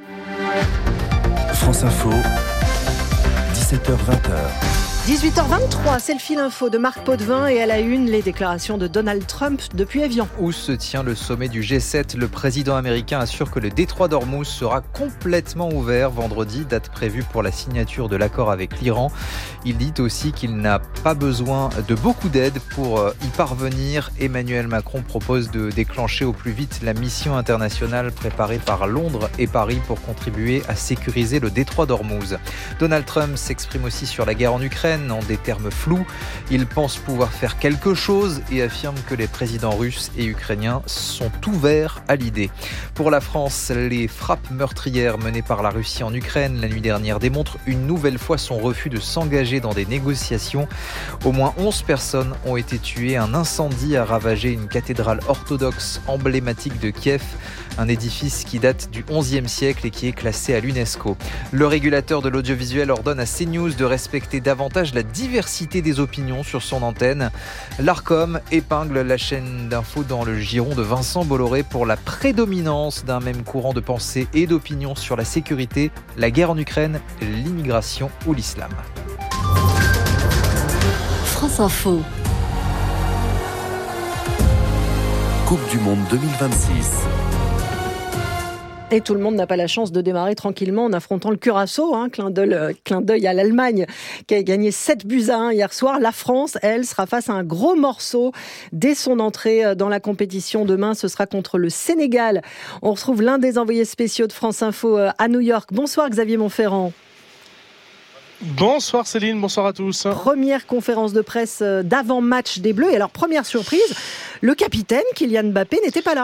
France Info, dix-sept heures vingt. dix-huit heures vingt-trois, c'est le fil info de Marc Potvin et à la une, les déclarations de Donald Trump depuis Évian. Où se tient le sommet du G sept, le président américain assure que le détroit d'Ormuz sera complètement ouvert vendredi, date prévue pour la signature de l'accord avec l'Iran. Il dit aussi qu'il n'a pas besoin de beaucoup d'aide pour y parvenir. Emmanuel Macron propose de déclencher au plus vite la mission internationale préparée par Londres et Paris pour contribuer à sécuriser le détroit d'Ormuz. Donald Trump s'exprime aussi sur la guerre en Ukraine en des termes flous. Il pense pouvoir faire quelque chose et affirme que les présidents russes et ukrainiens sont ouverts à l'idée. Pour la France, les frappes meurtrières menées par la Russie en Ukraine la nuit dernière démontrent une nouvelle fois son refus de s'engager dans des négociations. Au moins onze personnes ont été tuées. Un incendie a ravagé une cathédrale orthodoxe emblématique de Kiev, un édifice qui date du onzième siècle et qui est classé à l'UNESCO. Le régulateur de l'audiovisuel ordonne à CNews de respecter davantage la diversité des opinions sur son antenne. L'Arcom épingle la chaîne d'info dans le giron de Vincent Bolloré pour la prédominance d'un même courant de pensée et d'opinion sur la sécurité, la guerre en Ukraine, l'immigration ou l'islam. France Info. Coupe du Monde deux mille vingt-six. Et tout le monde n'a pas la chance de démarrer tranquillement en affrontant le Curaçao. Hein, clin d'œil, euh, clin d'œil à l'Allemagne qui a gagné sept buts à un hier soir. La France, elle, sera face à un gros morceau dès son entrée dans la compétition. Demain, ce sera contre le Sénégal. On retrouve l'un des envoyés spéciaux de France Info à New York. Bonsoir Xavier Montferrand. Bonsoir Céline, bonsoir à tous. Première conférence de presse d'avant-match des Bleus. Et alors, première surprise, le capitaine Kylian Mbappé n'était pas là.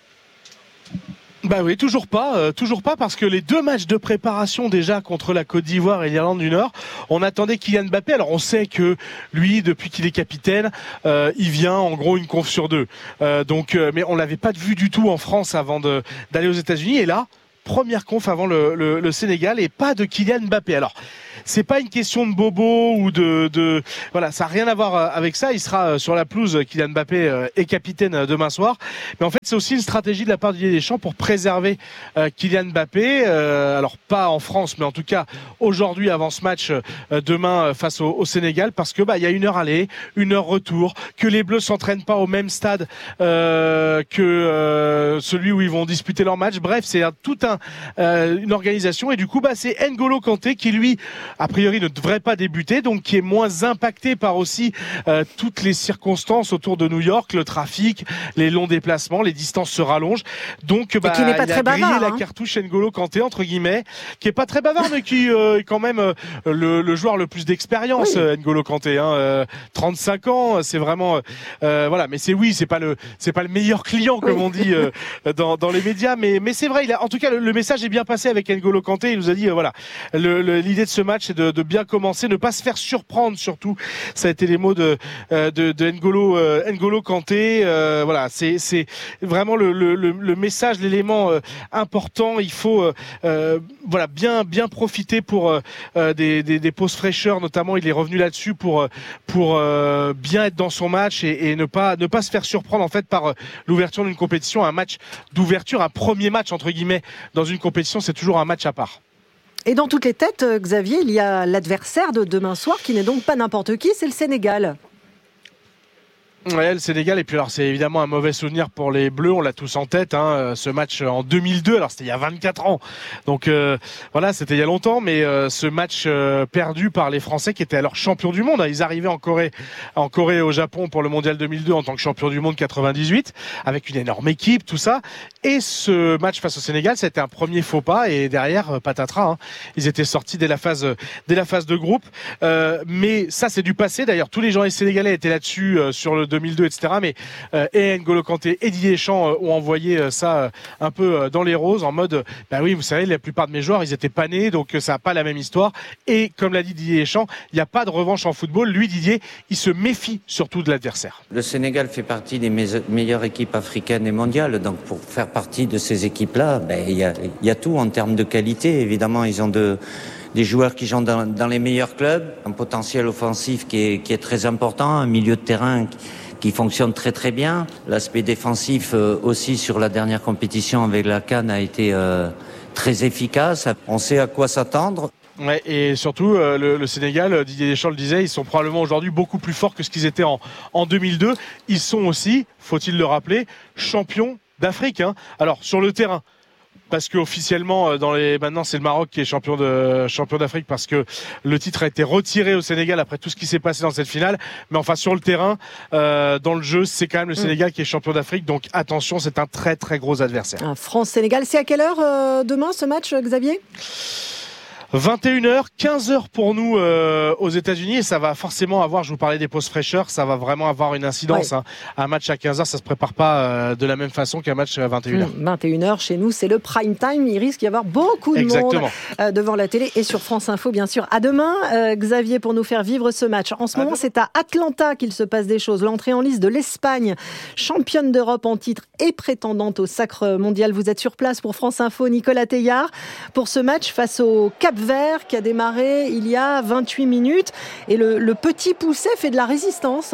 Bah oui, toujours pas, euh, toujours pas, parce que les deux matchs de préparation déjà contre la Côte d'Ivoire et l'Irlande du Nord, on attendait Kylian Mbappé. Alors on sait que lui, depuis qu'il est capitaine, euh, il vient en gros une conf sur deux. Euh, donc, euh, mais on l'avait pas vu du tout en France avant de, d'aller aux États-Unis. Et là, première conf avant le, le, le Sénégal et pas de Kylian Mbappé. Alors, c'est pas une question de bobo ou de, de voilà, ça n'a rien à voir avec ça. Il sera sur la pelouse, Kylian Mbappé est capitaine demain soir. Mais en fait, c'est aussi une stratégie de la part de Didier Deschamps pour préserver euh, Kylian Mbappé. Euh, alors pas en France, mais en tout cas aujourd'hui avant ce match euh, demain face au, au Sénégal, parce que bah il y a une heure aller, une heure retour, que les Bleus s'entraînent pas au même stade euh, que euh, celui où ils vont disputer leur match. Bref, c'est un, tout un euh, une organisation et du coup bah c'est N'Golo Kanté qui lui a priori ne devrait pas débuter, donc qui est moins impacté par aussi euh, toutes les circonstances autour de New York, le trafic, les longs déplacements, les distances se rallongent. Donc bah, qui n'est pas il très a grillé bavard, la hein. cartouche N'Golo Kanté entre guillemets, qui est pas très bavard mais qui euh, est quand même euh, le, le joueur le plus d'expérience. Oui. N'Golo Kanté, hein, euh, trente-cinq ans, c'est vraiment euh, voilà. Mais c'est oui, c'est pas le c'est pas le meilleur client comme oui. on dit euh, dans, dans les médias, mais mais c'est vrai. Il a, en tout cas, le, le message est bien passé avec N'Golo Kanté. Il nous a dit euh, voilà, le, le, l'idée de ce match c'est de, de bien commencer, ne pas se faire surprendre surtout. Ça a été les mots de de, de N'Golo euh, N'Golo Kanté. Euh, voilà, c'est c'est vraiment le, le, le message, l'élément euh, important. Il faut euh, euh, voilà bien bien profiter pour euh, des, des des pauses fraîcheurs notamment. Il est revenu là-dessus pour pour euh, bien être dans son match et, et ne pas ne pas se faire surprendre en fait par l'ouverture d'une compétition, un match d'ouverture, un premier match entre guillemets dans une compétition, c'est toujours un match à part. Et dans toutes les têtes, Xavier, il y a l'adversaire de demain soir qui n'est donc pas n'importe qui, c'est le Sénégal. Ouais, le Sénégal, et puis alors c'est évidemment un mauvais souvenir pour les Bleus, on l'a tous en tête, hein, ce match en deux mille deux, alors c'était il y a vingt-quatre ans, donc euh, voilà, c'était il y a longtemps, mais euh, ce match euh, perdu par les Français qui étaient alors champions du monde, hein, ils arrivaient en Corée, en Corée et au Japon pour le mondial deux mille deux en tant que champions du monde quatre-vingt-dix-huit, avec une énorme équipe, tout ça, et ce match face au Sénégal, c'était un premier faux pas, et derrière, euh, patatras, hein, ils étaient sortis dès la phase, dès la phase de groupe, euh, mais ça c'est du passé, d'ailleurs tous les gens sénégalais étaient là-dessus euh, sur le deux mille deux, et cetera. Mais euh, et N'Golo Kanté et Didier Deschamps euh, ont envoyé euh, ça euh, un peu euh, dans les roses en mode, bah oui, vous savez, la plupart de mes joueurs, ils étaient pas nés, donc euh, ça n'a pas la même histoire. Et comme l'a dit Didier Deschamps, il n'y a pas de revanche en football. Lui, Didier, il se méfie surtout de l'adversaire. Le Sénégal fait partie des me- meilleures équipes africaines et mondiales. Donc pour faire partie de ces équipes-là, ben, il y a, il y a tout en termes de qualité. Évidemment, ils ont de des joueurs qui jouent dans, dans les meilleurs clubs, un potentiel offensif qui est, qui est très important, un milieu de terrain qui, qui fonctionne très très bien. L'aspect défensif euh, aussi sur la dernière compétition avec la CAN a été euh, très efficace. On sait à quoi s'attendre. Ouais, et surtout, euh, le, le Sénégal, Didier Deschamps le disait, ils sont probablement aujourd'hui beaucoup plus forts que ce qu'ils étaient en, en deux mille deux. Ils sont aussi, faut-il le rappeler, champions d'Afrique. Hein. Alors, sur le terrain, parce qu'officiellement, dans les, maintenant, c'est le Maroc qui est champion de, champion d'Afrique parce que le titre a été retiré au Sénégal après tout ce qui s'est passé dans cette finale. Mais enfin, sur le terrain, euh, dans le jeu, c'est quand même le Sénégal mmh. qui est champion d'Afrique. Donc, attention, c'est un très, très gros adversaire. Un France-Sénégal, c'est à quelle heure euh, demain ce match, Xavier ? vingt et une heures, quinze heures pour nous euh, aux États-Unis et ça va forcément avoir, je vous parlais des pauses fraîcheurs, ça va vraiment avoir une incidence. Ouais. Hein. Un match à quinze heures, ça se prépare pas euh, de la même façon qu'un match à vingt et une heures. Mmh, vingt et une heures chez nous, c'est le prime time. Il risque d'y avoir beaucoup de Exactement. monde euh, devant la télé et sur France Info, bien sûr. À demain, euh, Xavier, pour nous faire vivre ce match. En ce à moment, demain. C'est à Atlanta qu'il se passe des choses. L'entrée en lice de l'Espagne, championne d'Europe en titre et prétendante au sacre mondial. Vous êtes sur place pour France Info, Nicolas Teillard, pour ce match face au Cap-Vert qui a démarré il y a vingt-huit minutes. Et le, le petit Pousset fait de la résistance.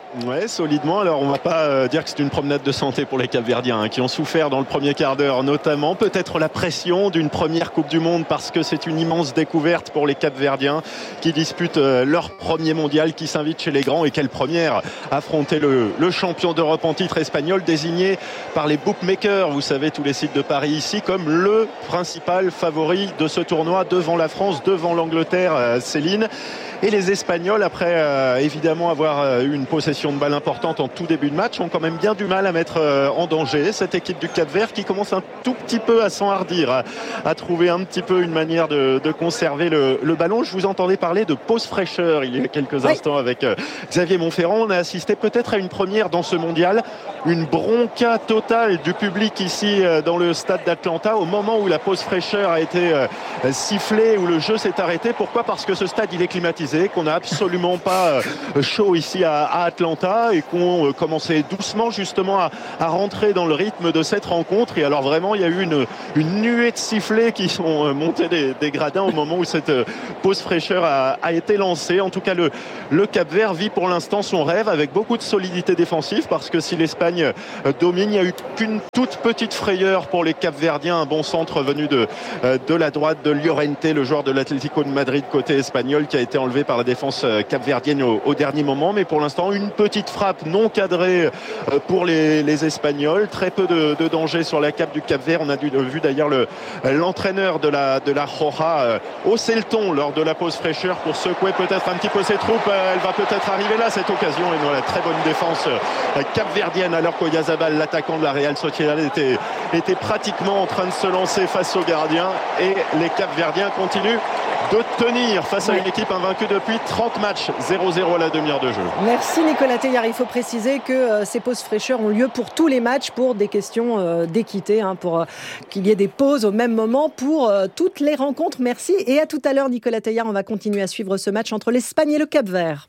Ouais, solidement. Alors, on va pas euh, dire que c'est une promenade de santé pour les Capverdiens, hein, qui ont souffert dans le premier quart d'heure, notamment peut-être la pression d'une première Coupe du Monde, parce que c'est une immense découverte pour les Capverdiens qui disputent euh, leur premier mondial, qui s'invite chez les grands. Et quelle première, affronter le, le champion d'Europe en titre espagnol, désigné par les bookmakers, vous savez, tous les sites de Paris ici, comme le principal favori de ce tournoi, devant la France, devant l'Angleterre, euh, Céline. Et les Espagnols, après euh, évidemment avoir euh, eu une possession de balle importante en tout début de match, ont quand même bien du mal à mettre euh, en danger cette équipe du Cap-Vert, qui commence un tout petit peu à s'enhardir, à, à trouver un petit peu une manière de, de conserver le, le ballon. Je vous entendais parler de pause fraîcheur il y a quelques oui. instants avec euh, Xavier Monferrand. On a assisté peut-être à une première dans ce mondial, une bronca totale du public ici euh, dans le stade d'Atlanta au moment où la pause fraîcheur a été euh, sifflée, où le jeu s'est arrêté. Pourquoi ? Parce que ce stade, il est climatisé, qu'on n'a absolument pas chaud ici à, à Atlanta, et qu'on commençait doucement justement à, à rentrer dans le rythme de cette rencontre. Et alors vraiment, il y a eu une, une nuée de sifflets qui sont montés des, des gradins au moment où cette pause fraîcheur a, a été lancée. En tout cas, le, le Cap-Vert vit pour l'instant son rêve avec beaucoup de solidité défensive, parce que si l'Espagne domine, il n'y a eu qu'une toute petite frayeur pour les Cap-Verdiens. Un bon centre venu de, de la droite de Llorente, le joueur de l'Atlético de Madrid côté espagnol, qui a été enlevé par la défense capverdienne au, au dernier moment. Mais pour l'instant, une petite frappe non cadrée pour les, les Espagnols. Très peu de, de danger sur la cape du Cap-Vert. On a dû, vu d'ailleurs le, l'entraîneur de la, de la Roja euh, hausser le ton lors de la pause fraîcheur pour secouer peut-être un petit peu ses troupes. Elle va peut-être arriver là, cette occasion. Et voilà, très bonne défense euh, capverdienne, alors qu'Oyarzabal, l'attaquant de la Real Sociedad, était, était pratiquement en train de se lancer face aux gardiens. Et les Capverdiens continuent de tenir face à une équipe invaincue depuis trente matchs, zéro zéro à la demi-heure de jeu. Merci Nicolas Teilhard. Il faut préciser que euh, ces pauses fraîcheurs ont lieu pour tous les matchs, pour des questions euh, d'équité, hein, pour euh, qu'il y ait des pauses au même moment pour euh, toutes les rencontres. Merci et à tout à l'heure Nicolas Teilhard. On va continuer à suivre ce match entre l'Espagne et le Cap-Vert.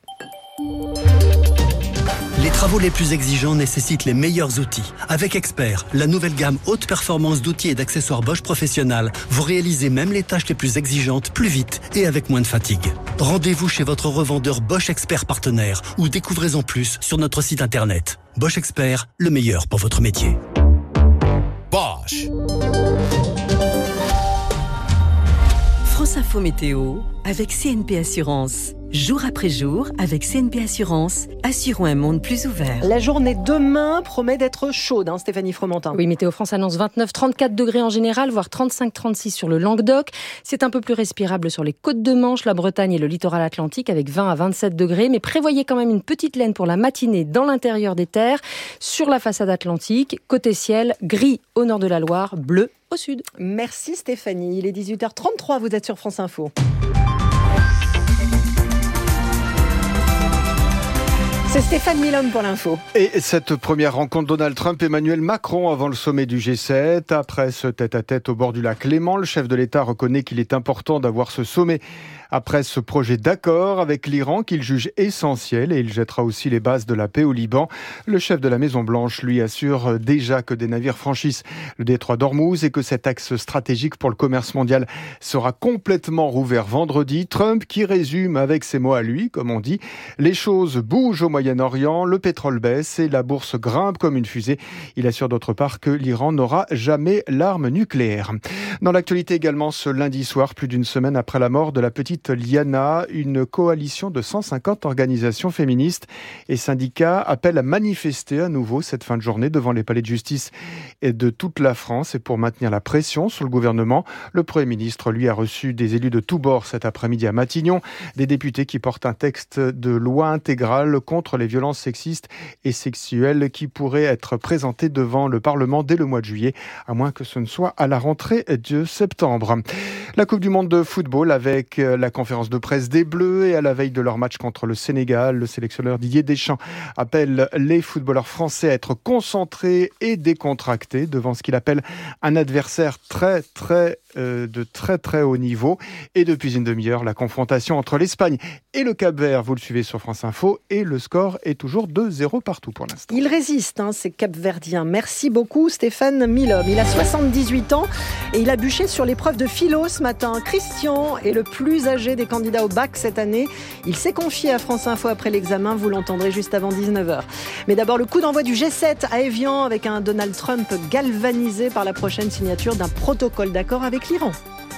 Les travaux les plus exigeants nécessitent les meilleurs outils. Avec Expert, la nouvelle gamme haute performance d'outils et d'accessoires Bosch Professionnel, vous réalisez même les tâches les plus exigeantes plus vite et avec moins de fatigue. Rendez-vous chez votre revendeur Bosch Expert partenaire ou découvrez-en plus sur notre site internet. Bosch Expert, le meilleur pour votre métier. Bosch. France Info Météo avec C N P Assurance. Jour après jour, avec C N P Assurance, assurons un monde plus ouvert. La journée demain promet d'être chaude, hein, Stéphanie Fromentin. Oui, Météo France annonce vingt-neuf à trente-quatre degrés en général, voire trente-cinq à trente-six sur le Languedoc. C'est un peu plus respirable sur les côtes de Manche, la Bretagne et le littoral atlantique, avec vingt à vingt-sept degrés. Mais prévoyez quand même une petite laine pour la matinée dans l'intérieur des terres, sur la façade atlantique. Côté ciel, gris au nord de la Loire, bleu au sud. Merci Stéphanie. Il est dix-huit heures trente-trois, vous êtes sur France Info. C'est Stéphane Milhomme pour l'info. Et cette première rencontre Donald Trump-Emmanuel Macron avant le sommet du G sept. Après ce tête-à-tête au bord du lac Léman, le chef de l'État reconnaît qu'il est important d'avoir ce sommet après ce projet d'accord avec l'Iran qu'il juge essentiel, et il jettera aussi les bases de la paix au Liban. Le chef de la Maison-Blanche lui assure déjà que des navires franchissent le détroit d'Ormuz et que cet axe stratégique pour le commerce mondial sera complètement rouvert vendredi. Trump qui résume avec ses mots à lui, comme on dit, les choses bougent au Moyen-Orient, le pétrole baisse et la bourse grimpe comme une fusée. Il assure d'autre part que l'Iran n'aura jamais l'arme nucléaire. Dans l'actualité également, ce lundi soir, plus d'une semaine après la mort de la petite Liana, une coalition de cent cinquante organisations féministes et syndicats appelle à manifester à nouveau cette fin de journée devant les palais de justice et de toute la France. Et pour maintenir la pression sur le gouvernement, le Premier ministre, lui, a reçu des élus de tous bords cet après-midi à Matignon, des députés qui portent un texte de loi intégrale contre les violences sexistes et sexuelles qui pourrait être présenté devant le Parlement dès le mois de juillet, à moins que ce ne soit à la rentrée de septembre. La Coupe du Monde de football avec la conférence de presse des Bleus, et à la veille de leur match contre le Sénégal, le sélectionneur Didier Deschamps appelle les footballeurs français à être concentrés et décontractés devant ce qu'il appelle un adversaire très très euh, de très très haut niveau. Et depuis une demi-heure, la confrontation entre l'Espagne et le Cap-Vert, vous le suivez sur France Info, et le score est toujours deux zéro partout pour l'instant. Il résiste, hein, ces Cap-Verdiens. Merci beaucoup Stéphane Milhomme. Il a soixante-dix-huit ans et il a bien bûché sur l'épreuve de philo ce matin. Christian est le plus âgé des candidats au bac cette année. Il s'est confié à France Info après l'examen. Vous l'entendrez juste avant dix-neuf heures. Mais d'abord, le coup d'envoi du G sept à Évian avec un Donald Trump galvanisé par la prochaine signature d'un protocole d'accord avec l'Iran.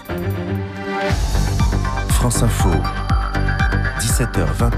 France Info, dix-sept heures vingt.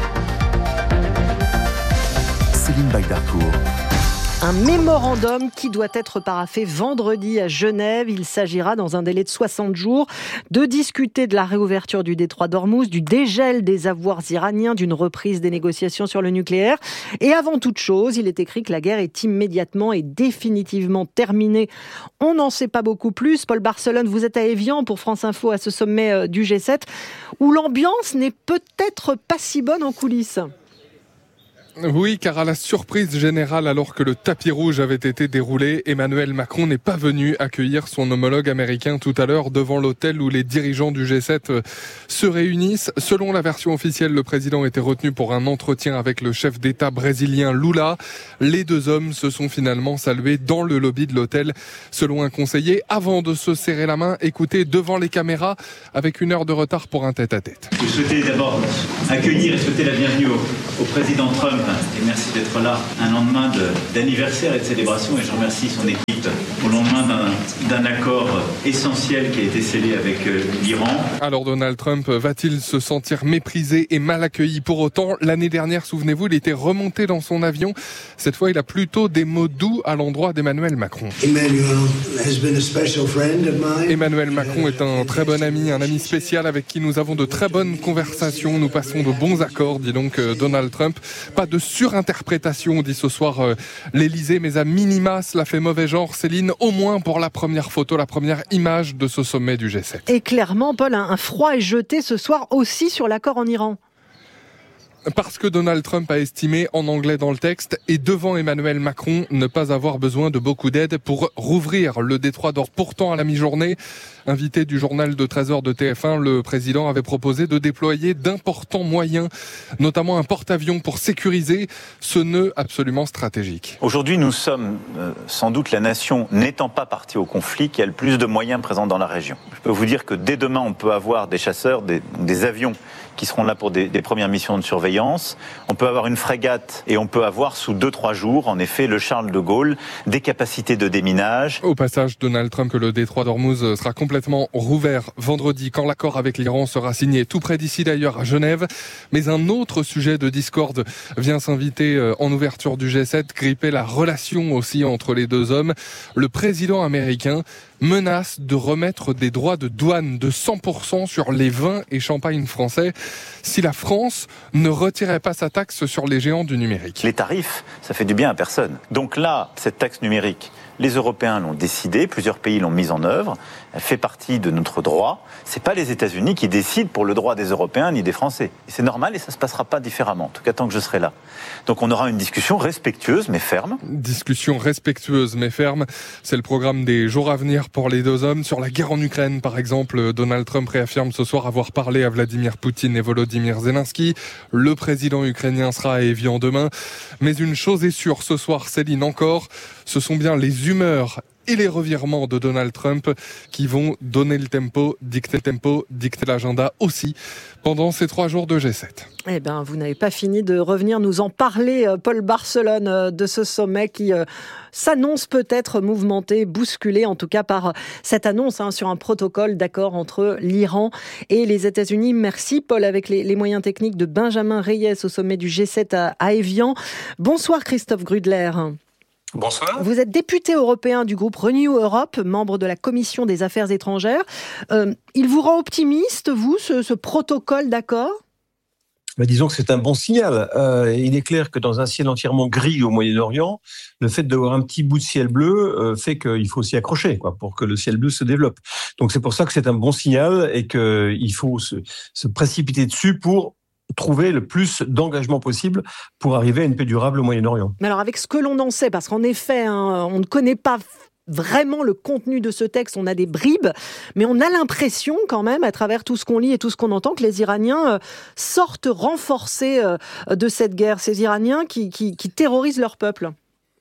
Céline Bagdarcourt. Un mémorandum qui doit être paraphé vendredi à Genève. Il s'agira, dans un délai de soixante jours, de discuter de la réouverture du détroit d'Ormuz, du dégel des avoirs iraniens, d'une reprise des négociations sur le nucléaire. Et avant toute chose, il est écrit que la guerre est immédiatement et définitivement terminée. On n'en sait pas beaucoup plus. Paul Barcelone, vous êtes à Évian pour France Info à ce sommet du G sept, où l'ambiance n'est peut-être pas si bonne en coulisses. Oui, car à la surprise générale, alors que le tapis rouge avait été déroulé, Emmanuel Macron n'est pas venu accueillir son homologue américain tout à l'heure devant l'hôtel où les dirigeants du G sept se réunissent. Selon la version officielle, le président était retenu pour un entretien avec le chef d'État brésilien Lula. Les deux hommes se sont finalement salués dans le lobby de l'hôtel, selon un conseiller, avant de se serrer la main, écoutez devant les caméras, avec une heure de retard pour un tête-à-tête. Je souhaitais d'abord accueillir et souhaiter la bienvenue au, au président Trump. Et merci d'être là un lendemain de, d'anniversaire et de célébration, et je remercie son équipe au lendemain d'un, d'un accord essentiel qui a été scellé avec euh, l'Iran. Alors Donald Trump va-t-il se sentir méprisé et mal accueilli pour autant ? L'année dernière, souvenez-vous, il était remonté dans son avion. Cette fois, il a plutôt des mots doux à l'endroit d'Emmanuel Macron. Emmanuel Macron est un très bon ami, un ami spécial avec qui nous avons de très bonnes conversations. Nous passons de bons accords, dit donc Donald Trump. Pas de surinterprétation, dit ce soir euh, l'Élysée, mais à minima, cela fait mauvais genre, Céline, au moins pour la première photo, la première image de ce sommet du G sept. Et clairement, Paul, un froid est jeté ce soir aussi sur l'accord en Iran. Parce que Donald Trump a estimé, en anglais dans le texte, et devant Emmanuel Macron, ne pas avoir besoin de beaucoup d'aide pour rouvrir le détroit d'Ormuz. Pourtant, à la mi-journée, invité du journal de treize heures de T F un, le président avait proposé de déployer d'importants moyens, notamment un porte-avions pour sécuriser ce nœud absolument stratégique. Aujourd'hui, nous sommes euh, sans doute la nation n'étant pas partie au conflit qui a le plus de moyens présents dans la région. Je peux vous dire que dès demain, on peut avoir des chasseurs, des, des avions qui seront là pour des, des premières missions de surveillance. On peut avoir une frégate et on peut avoir sous deux trois jours, en effet, le Charles de Gaulle, des capacités de déminage. Au passage, Donald Trump, que le détroit d'Ormuz sera complètement rouvert vendredi quand l'accord avec l'Iran sera signé, tout près d'ici d'ailleurs à Genève. Mais un autre sujet de discorde vient s'inviter en ouverture du G sept, gripper la relation aussi entre les deux hommes. Le président américain menace de remettre des droits de douane de cent pour cent sur les vins et champagnes français si la France ne retirait pas sa taxe sur les géants du numérique. Les tarifs, ça fait du bien à personne. Donc là, cette taxe numérique, les Européens l'ont décidé, plusieurs pays l'ont mise en œuvre, elle fait partie de notre droit. C'est pas les États-Unis qui décident pour le droit des Européens ni des Français. Et c'est normal et ça se passera pas différemment, en tout cas tant que je serai là. Donc on aura une discussion respectueuse mais ferme. Discussion respectueuse mais ferme, c'est le programme des jours à venir pour les deux hommes. Sur la guerre en Ukraine, par exemple, Donald Trump réaffirme ce soir avoir parlé à Vladimir Poutine et Volodymyr Zelensky. Le président ukrainien sera à Évian demain. Mais une chose est sûre, ce soir, Céline encore, ce sont bien les humeurs et les revirements de Donald Trump qui vont donner le tempo, dicter le tempo, dicter l'agenda aussi pendant ces trois jours de G sept. Eh bien, vous n'avez pas fini de revenir nous en parler, Paul Barcelone, de ce sommet qui euh, s'annonce peut-être mouvementé, bousculé, en tout cas par cette annonce hein, sur un protocole d'accord entre l'Iran et les États-Unis. Merci, Paul, avec les, les moyens techniques de Benjamin Reyes au sommet du G sept à, à Évian. Bonsoir, Christophe Grudler. Bonsoir. Vous êtes député européen du groupe Renew Europe, membre de la Commission des Affaires étrangères. Euh, il vous rend optimiste, vous, ce, ce protocole d'accord ? Ben, disons que c'est un bon signal. Euh, il est clair que dans un ciel entièrement gris au Moyen-Orient, le fait d'avoir un petit bout de ciel bleu euh, fait qu'il faut s'y accrocher, quoi, pour que le ciel bleu se développe. Donc c'est pour ça que c'est un bon signal et qu'il faut se, se précipiter dessus pour trouver le plus d'engagement possible pour arriver à une paix durable au Moyen-Orient. Mais alors avec ce que l'on en sait, parce qu'en effet, hein, on ne connaît pas vraiment le contenu de ce texte, on a des bribes, mais on a l'impression quand même, à travers tout ce qu'on lit et tout ce qu'on entend, que les Iraniens euh, sortent renforcés euh, de cette guerre, ces Iraniens qui, qui, qui terrorisent leur peuple.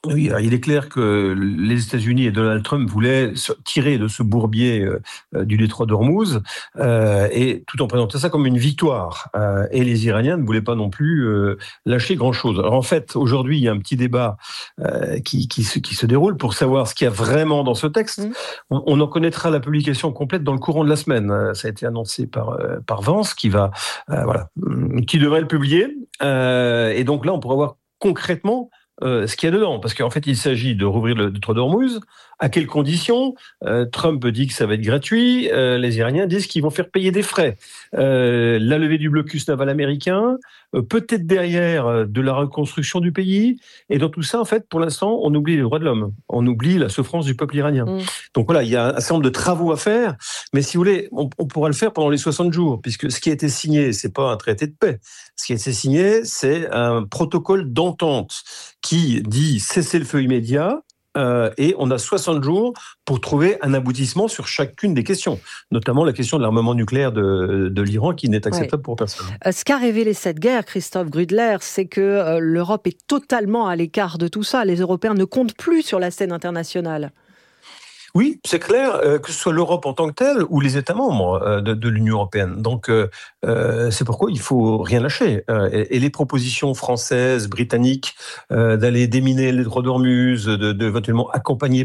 Oui, il est clair que les États-Unis et Donald Trump voulaient tirer de ce bourbier euh, du détroit d'Ormuz, euh, et tout en présentant ça comme une victoire. Euh, et les Iraniens ne voulaient pas non plus euh, lâcher grand-chose. Alors en fait, aujourd'hui, il y a un petit débat euh, qui, qui, se, qui se déroule pour savoir ce qu'il y a vraiment dans ce texte. Mmh. On, on en connaîtra la publication complète dans le courant de la semaine. Ça a été annoncé par, euh, par Vance, qui va, euh, voilà, qui devrait le publier. Euh, et donc là, on pourra voir concrètement Euh, ce qu'il y a dedans, parce qu'en fait il s'agit de rouvrir le détroit d'Ormuz. À quelles conditions? euh, Trump dit que ça va être gratuit, euh, les Iraniens disent qu'ils vont faire payer des frais. Euh, la levée du blocus naval américain, euh, peut-être derrière euh, de la reconstruction du pays, et dans tout ça, en fait, pour l'instant, on oublie les droits de l'homme, on oublie la souffrance du peuple iranien. Mmh. Donc voilà, il y a un certain nombre de travaux à faire, mais si vous voulez, on, on pourra le faire pendant les soixante jours, puisque ce qui a été signé, c'est pas un traité de paix. Ce qui a été signé, c'est un protocole d'entente qui dit cessez-le-feu immédiat, euh, et on a soixante jours pour trouver un aboutissement sur chacune des questions, notamment la question de l'armement nucléaire de, de l'Iran, qui n'est acceptable ouais. pour personne. Ce qu'a révélé cette guerre, Christophe Grudler, c'est que euh, l'Europe est totalement à l'écart de tout ça. Les Européens ne comptent plus sur la scène internationale. Oui, c'est clair, euh, que ce soit l'Europe en tant que telle ou les États membres euh, de, de l'Union européenne. Donc, euh, euh, c'est pourquoi il faut rien lâcher. Euh, et, et les propositions françaises, britanniques, euh, d'aller déminer les détroit d'Ormuz, de, de éventuellement accompagner